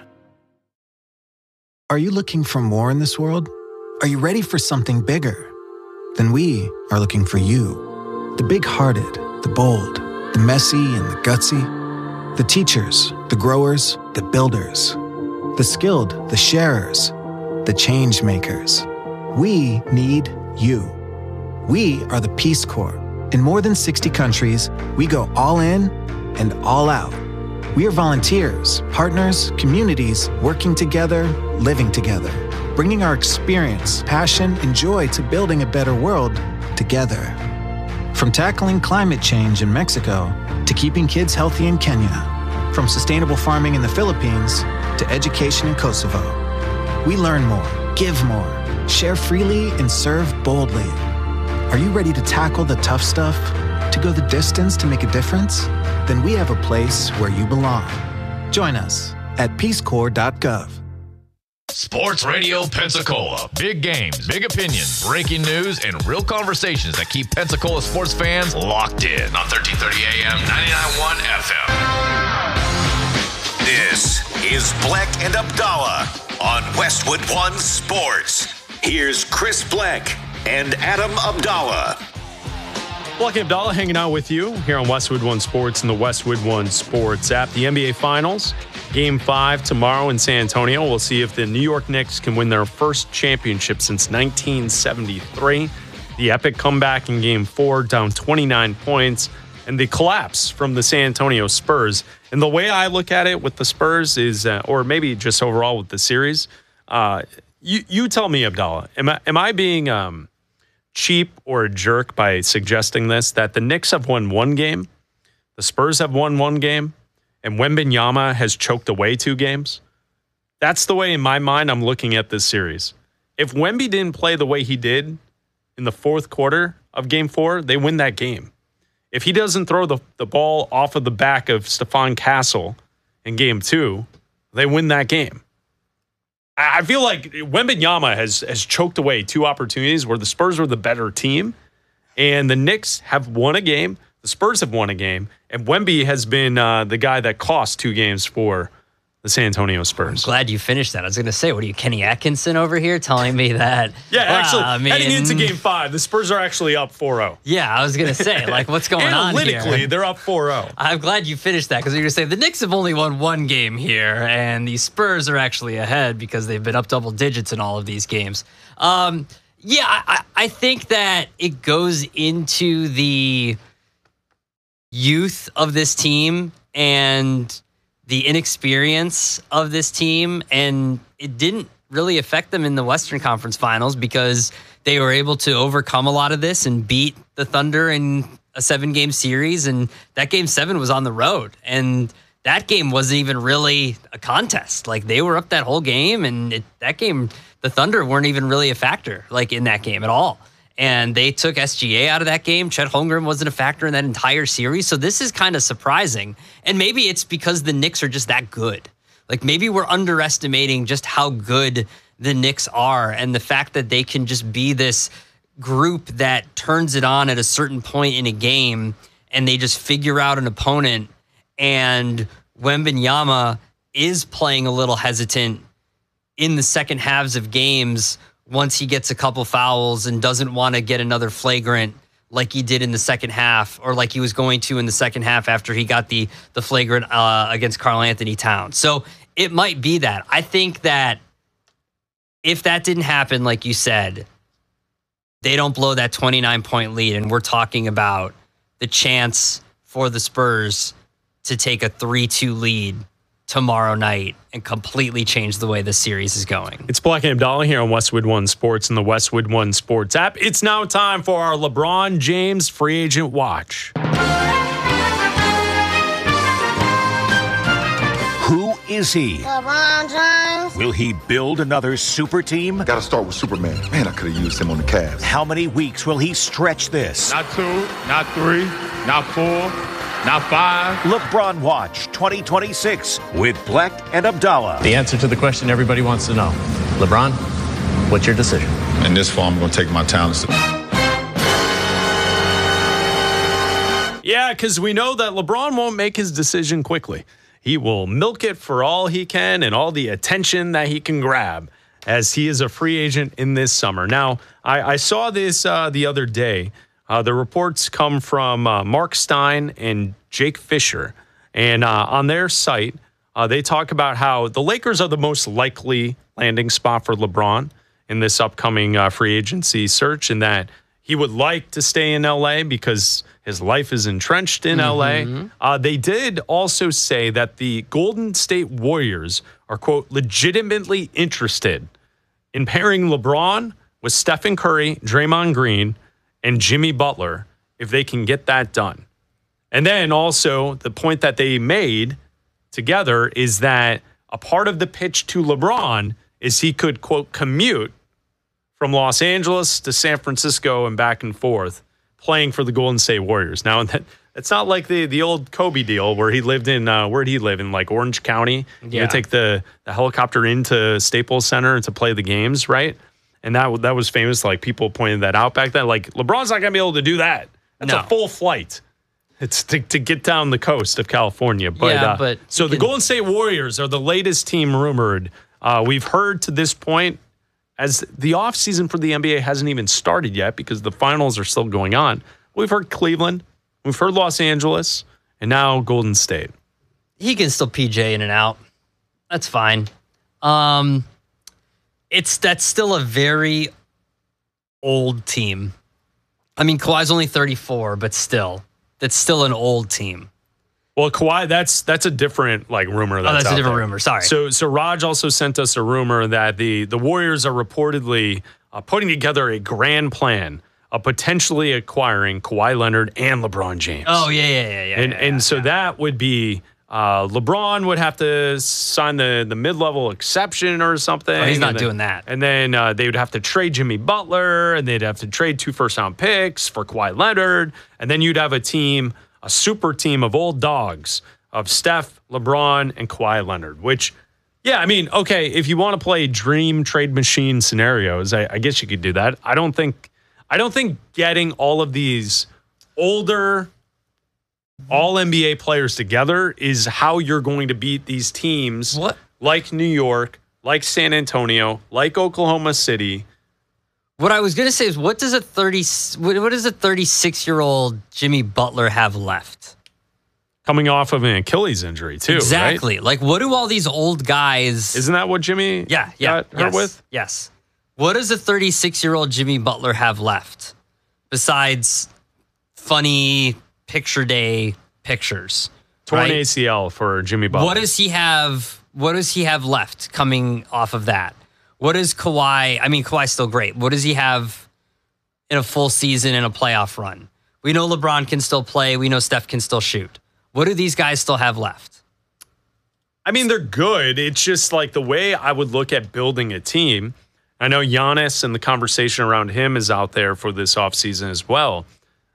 [SPEAKER 6] Are you looking for more in this world? Are you ready for something bigger? Then we are looking for you. The big-hearted, the bold, the messy and the gutsy. The teachers, the growers, the builders. The skilled, the sharers, the change makers. We need you. We are the Peace Corps. In more than sixty countries, we go all in and all out. We are volunteers, partners, communities, working together, living together, bringing our experience, passion, and joy to building a better world together. From tackling climate change in Mexico to keeping kids healthy in Kenya, from sustainable farming in the Philippines to education in Kosovo. We learn more, give more, share freely, and serve boldly. Are you ready to tackle the tough stuff? To go the distance to make a difference? Then we have a place where you belong. Join us at peace corps dot gov.
[SPEAKER 16] Sports Radio Pensacola. Big games, big opinions, breaking news, and real conversations that keep Pensacola sports fans locked in on thirteen thirty A M, ninety-nine point one F M.
[SPEAKER 9] This is Bleck and Abdallah on Westwood One Sports. Here's Chris Bleck and Adam Abdallah.
[SPEAKER 2] Bleck and Abdallah hanging out with you here on Westwood One Sports and the Westwood One Sports app. The N B A Finals, Game five tomorrow in San Antonio. We'll see if the New York Knicks can win their first championship since nineteen seventy-three. The epic comeback in Game four, down twenty-nine points, and the collapse from the San Antonio Spurs. And the way I look at it with the Spurs is, uh, or maybe just overall with the series, uh, you you tell me, Abdallah, am I, am I being... Um, cheap or a jerk by suggesting this, that the Knicks have won one game, the Spurs have won one game, and Wembanyama has choked away two games? That's the way, in my mind, I'm looking at this series. If Wemby didn't play the way he did in the fourth quarter of Game four, they win that game. If he doesn't throw the, the ball off of the back of Stephon Castle in Game two, they win that game. I feel like Wembanyama has has choked away two opportunities where the Spurs were the better team, and the Knicks have won a game, the Spurs have won a game, and Wemby has been uh, the guy that cost two games for the San Antonio Spurs.
[SPEAKER 1] I'm glad you finished that. I was going to say, what are you, Kenny Atkinson over here telling me that?
[SPEAKER 2] Yeah,
[SPEAKER 1] wow,
[SPEAKER 2] actually,
[SPEAKER 1] I mean,
[SPEAKER 2] heading into Game five, the Spurs are actually up four oh.
[SPEAKER 1] Yeah, I was going to say, like, what's going on here?
[SPEAKER 2] Analytically, they're up four oh.
[SPEAKER 1] I'm glad you finished that, because you're going to say the Knicks have only won one game here, and the Spurs are actually ahead because they've been up double digits in all of these games. Um, yeah, I, I think that it goes into the youth of this team and the inexperience of this team, and it didn't really affect them in the Western Conference Finals because they were able to overcome a lot of this and beat the Thunder in a seven-game series, and that game seven was on the road, and that game wasn't even really a contest. Like, they were up that whole game, and it, that game, the Thunder weren't even really a factor, like, in that game at all. And they took S G A out of that game. Chet Holmgren wasn't a factor in that entire series. So this is kind of surprising. And maybe it's because the Knicks are just that good. Like, maybe we're underestimating just how good the Knicks are, and the fact that they can just be this group that turns it on at a certain point in a game, and they just figure out an opponent. And Wembanyama is playing a little hesitant in the second halves of games once he gets a couple fouls and doesn't want to get another flagrant like he did in the second half, or like he was going to in the second half after he got the the flagrant uh, against Karl Anthony Towns. So it might be that. I think that if that didn't happen, like you said, they don't blow that twenty-nine point lead, and we're talking about the chance for the Spurs to take a three two lead tomorrow night and completely change the way the series is going.
[SPEAKER 2] It's Black and Abdallah here on Westwood One Sports and the Westwood One Sports app. It's now time for our LeBron James Free Agent Watch.
[SPEAKER 14] Who is he?
[SPEAKER 15] LeBron James.
[SPEAKER 14] Will he build another super team?
[SPEAKER 17] Got to start with Superman. Man, I could have used him on the Cavs.
[SPEAKER 14] How many weeks will he stretch this?
[SPEAKER 18] Not two, not three, not four, not five.
[SPEAKER 14] LeBron Watch twenty twenty-six with Black and Abdallah.
[SPEAKER 19] The answer to the question everybody wants to know. LeBron, what's your decision?
[SPEAKER 17] In this fall, I'm going to take my talents.
[SPEAKER 2] Yeah, because we know that LeBron won't make his decision quickly. He will milk it for all he can and all the attention that he can grab as he is a free agent in this summer. Now, I, I saw this uh, the other day. Uh, the reports come from uh, Mark Stein and Jake Fisher. And uh, on their site, uh, they talk about how the Lakers are the most likely landing spot for LeBron in this upcoming uh, free agency search, and that he would like to stay in L A because his life is entrenched in mm-hmm. L A. Uh, they did also say that the Golden State Warriors are, quote, legitimately interested in pairing LeBron with Stephen Curry, Draymond Green, and Jimmy Butler if they can get that done. And then also the point that they made together is that a part of the pitch to LeBron is he could, quote, commute from Los Angeles to San Francisco and back and forth playing for the Golden State Warriors. Now, that it's not like the the old Kobe deal where he lived in, uh, where did he live? In like Orange County.
[SPEAKER 1] Yeah.
[SPEAKER 2] You take the, the helicopter into Staples Center to play the games, right? And that that was famous. Like people pointed that out back then. Like LeBron's not gonna be able to do that. That's
[SPEAKER 1] No.
[SPEAKER 2] a full flight. It's to, to get down the coast of California. But,
[SPEAKER 1] Yeah,
[SPEAKER 2] uh,
[SPEAKER 1] but
[SPEAKER 2] so
[SPEAKER 1] you
[SPEAKER 2] the
[SPEAKER 1] can-
[SPEAKER 2] Golden State Warriors are the latest team rumored. Uh, we've heard to this point, as the offseason for the N B A hasn't even started yet because the finals are still going on. We've heard Cleveland, we've heard Los Angeles, and now Golden State.
[SPEAKER 1] He can still P J in and out. That's fine. Um, it's that's still a very old team. I mean, Kawhi's only thirty-four, but still, that's still an old team.
[SPEAKER 2] Well, Kawhi, that's that's a different like rumor. That's
[SPEAKER 1] oh, that's a
[SPEAKER 2] out
[SPEAKER 1] different
[SPEAKER 2] there.
[SPEAKER 1] rumor. Sorry.
[SPEAKER 2] So, so Raj also sent us a rumor that the the Warriors are reportedly uh, putting together a grand plan of potentially acquiring Kawhi Leonard and LeBron James.
[SPEAKER 1] oh yeah, yeah, yeah, yeah.
[SPEAKER 2] and
[SPEAKER 1] yeah,
[SPEAKER 2] and
[SPEAKER 1] yeah,
[SPEAKER 2] so
[SPEAKER 1] yeah.
[SPEAKER 2] that would be uh, LeBron would have to sign the the mid level exception or something.
[SPEAKER 1] Oh, he's not
[SPEAKER 2] and then-
[SPEAKER 1] doing that.
[SPEAKER 2] And then uh, they would have to trade Jimmy Butler, and they'd have to trade two first round picks for Kawhi Leonard, and then you'd have a team, a super team of old dogs of Steph, LeBron, and Kawhi Leonard. Which, yeah, I mean, okay, if you want to play dream trade machine scenarios, I, I guess you could do that. I don't think. I don't think getting all of these older all N B A players together is how you're going to beat these teams
[SPEAKER 1] What?
[SPEAKER 2] like New York, like San Antonio, like Oklahoma City.
[SPEAKER 1] What I was gonna say is, what does a thirty, what, what does a thirty-six-year-old Jimmy Butler have left?
[SPEAKER 2] Coming off of an Achilles injury, too.
[SPEAKER 1] Exactly.
[SPEAKER 2] Right?
[SPEAKER 1] Like, what do all these old guys?
[SPEAKER 2] Isn't that what Jimmy
[SPEAKER 1] Yeah, yeah,
[SPEAKER 2] got hurt
[SPEAKER 1] yes,
[SPEAKER 2] with?
[SPEAKER 1] Yes. What does a thirty-six-year-old Jimmy Butler have left besides funny picture day pictures?
[SPEAKER 2] Torn
[SPEAKER 1] right?
[SPEAKER 2] A C L for Jimmy Butler.
[SPEAKER 1] What does he have? What does he have left coming off of that? What is Kawhi? I mean, Kawhi's still great. What does he have in a full season and a playoff run? We know LeBron can still play. We know Steph can still shoot. What do these guys still have left?
[SPEAKER 2] I mean, they're good. It's just like the way I would look at building a team. I know Giannis and the conversation around him is out there for this offseason as well.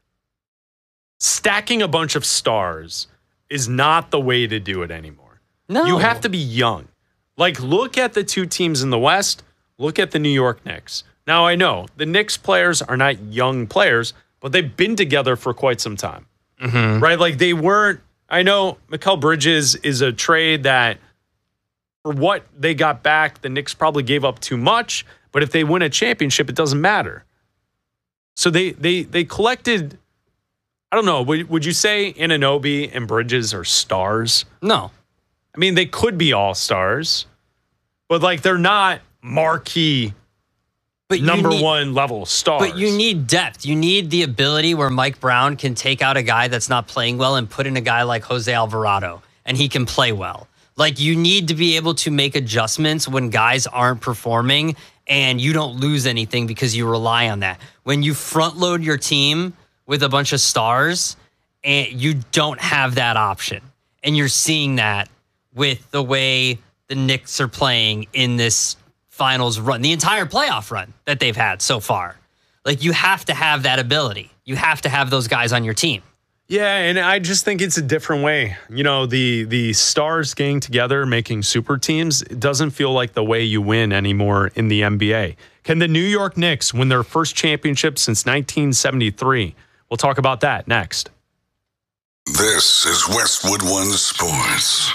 [SPEAKER 2] Stacking a bunch of stars is not the way to do it anymore.
[SPEAKER 1] No.
[SPEAKER 2] You have to be young. Like, look at the two teams in the West. Look at the New York Knicks. Now, I know the Knicks players are not young players, but they've been together for quite some time.
[SPEAKER 1] Mm-hmm.
[SPEAKER 2] Right? Like, they weren't. I know Mikal Bridges is a trade that, for what they got back, the Knicks probably gave up too much, But if they win a championship, it doesn't matter. So they they they collected, I don't know, would, would you say Anunoby and Bridges are stars?
[SPEAKER 1] No.
[SPEAKER 2] I mean, they could be all-stars, but like they're not marquee
[SPEAKER 1] But
[SPEAKER 2] number
[SPEAKER 1] need,
[SPEAKER 2] one level stars.
[SPEAKER 1] But you need depth. You need the ability where Mike Brown can take out a guy that's not playing well and put in a guy like Jose Alvarado, and he can play well. Like, you need to be able to make adjustments when guys aren't performing, and you don't lose anything because you rely on that. When you front load your team with a bunch of stars, and you don't have that option, and you're seeing that with the way the Knicks are playing in this finals run, the entire playoff run that they've had so far. Like, you have to have that ability. You have to have those guys on your team.
[SPEAKER 2] Yeah, and I just think it's a different way. You know, the the stars getting together, making super teams, it doesn't feel like the way you win anymore in the N B A. Can the New York Knicks win their first championship since nineteen seventy-three? We'll talk about that next.
[SPEAKER 3] This is Westwood One Sports.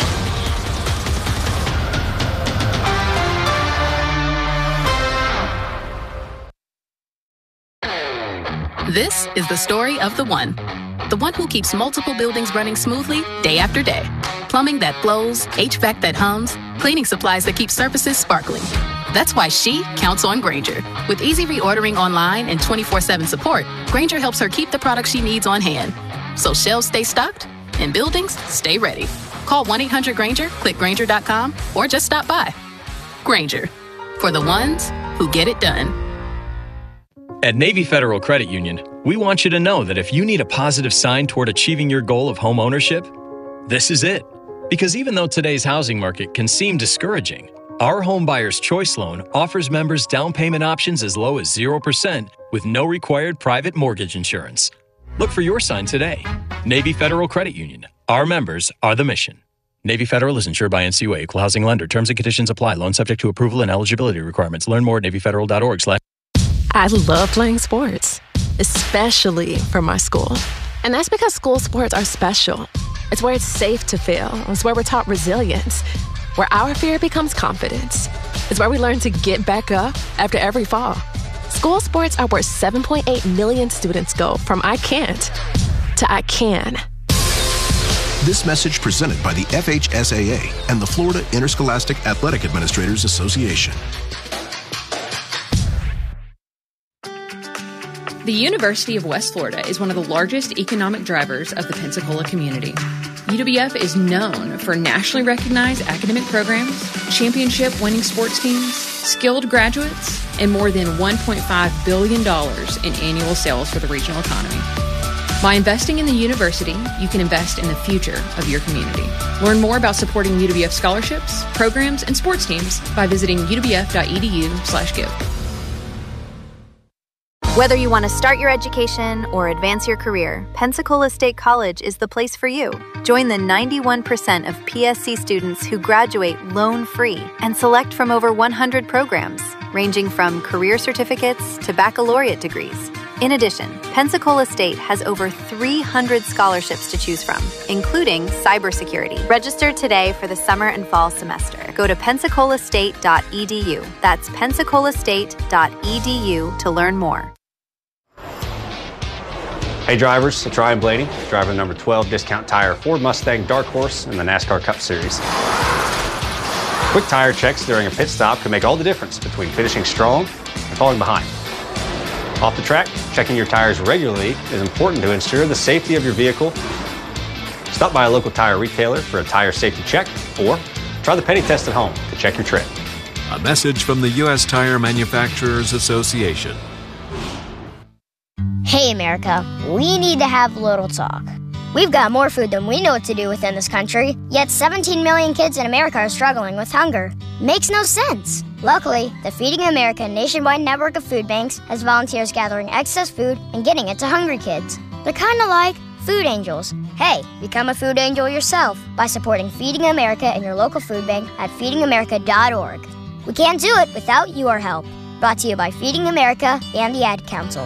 [SPEAKER 4] This is the story of the one. The one who keeps multiple buildings running smoothly day after day. Plumbing that flows, H V A C that hums, cleaning supplies that keep surfaces sparkling. That's why she counts on Grainger. With easy reordering online and twenty-four seven support, Grainger helps her keep the products she needs on hand. So shelves stay stocked and buildings stay ready. Call one eight hundred Grainger, click Grainger dot com, or just stop by. Grainger, for the ones who get it done.
[SPEAKER 19] At Navy Federal Credit Union, we want you to know that if you need a positive sign toward achieving your goal of home ownership, this is it. Because even though today's housing market can seem discouraging, our Home Buyer's Choice Loan offers members down payment options as low as zero percent with no required private mortgage insurance. Look for your sign today. Navy Federal Credit Union. Our members are the mission. Navy Federal is insured by N C U A, Equal Housing Lender. Terms and conditions apply. Loan subject to approval and eligibility requirements. Learn more at navy federal dot org slash
[SPEAKER 29] I love playing sports, especially for my school. And that's because school sports are special. It's where it's safe to fail. It's where we're taught resilience, where our fear becomes confidence. It's where we learn to get back up after every fall. School sports are where seven point eight million students go from I can't to I can.
[SPEAKER 10] This message presented by the F H S A A and the Florida Interscholastic Athletic Administrators Association.
[SPEAKER 13] The University of West Florida is one of the largest economic drivers of the Pensacola community. U W F is known for nationally recognized academic programs, championship-winning sports teams, skilled graduates, and more than one point five billion dollars in annual sales for the regional economy. By investing in the university, you can invest in the future of your community. Learn more about supporting U W F scholarships, programs, and sports teams by visiting u w f dot e d u slash give.
[SPEAKER 15] Whether you want to start your education or advance your career, Pensacola State College is the place for you. Join the ninety-one percent of P S C students who graduate loan-free and select from over one hundred programs, ranging from career certificates to baccalaureate degrees. In addition, Pensacola State has over three hundred scholarships to choose from, including cybersecurity. Register today for the summer and fall semester. Go to pensacola state dot e d u. That's pensacola state dot e d u to learn more.
[SPEAKER 20] Hey drivers, it's Ryan Blaney, driver number twelve Discount Tire Ford Mustang Dark Horse in the NASCAR Cup Series. Quick tire checks during a pit stop can make all the difference between finishing strong and falling behind. Off the track, checking your tires regularly is important to ensure the safety of your vehicle. Stop by a local tire retailer for a tire safety check, or try the Penny Test at home to check your tread.
[SPEAKER 21] A message from the U S Tire Manufacturers Association.
[SPEAKER 22] Hey America, we need to have a little talk. We've got more food than we know what to do with in this country, yet seventeen million kids in America are struggling with hunger. Makes no sense. Luckily, the Feeding America nationwide network of food banks has volunteers gathering excess food and getting it to hungry kids. They're kind of like food angels. Hey, become a food angel yourself by supporting Feeding America in your local food bank at feeding america dot org. We can't do it without your help. Brought to you by Feeding America and the Ad Council.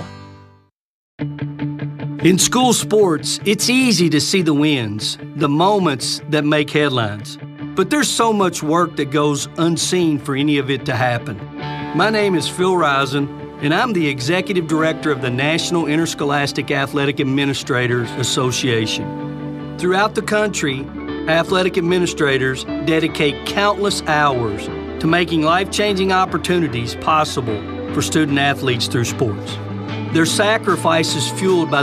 [SPEAKER 23] In school sports, it's easy to see the wins, the moments that make headlines. But there's so much work that goes unseen for any of it to happen. My name is Phil Risen, and I'm the Executive Director of the National Interscholastic Athletic Administrators Association. Throughout the country, athletic administrators dedicate countless hours to making life-changing opportunities possible for student athletes through sports. Their sacrifice is fueled by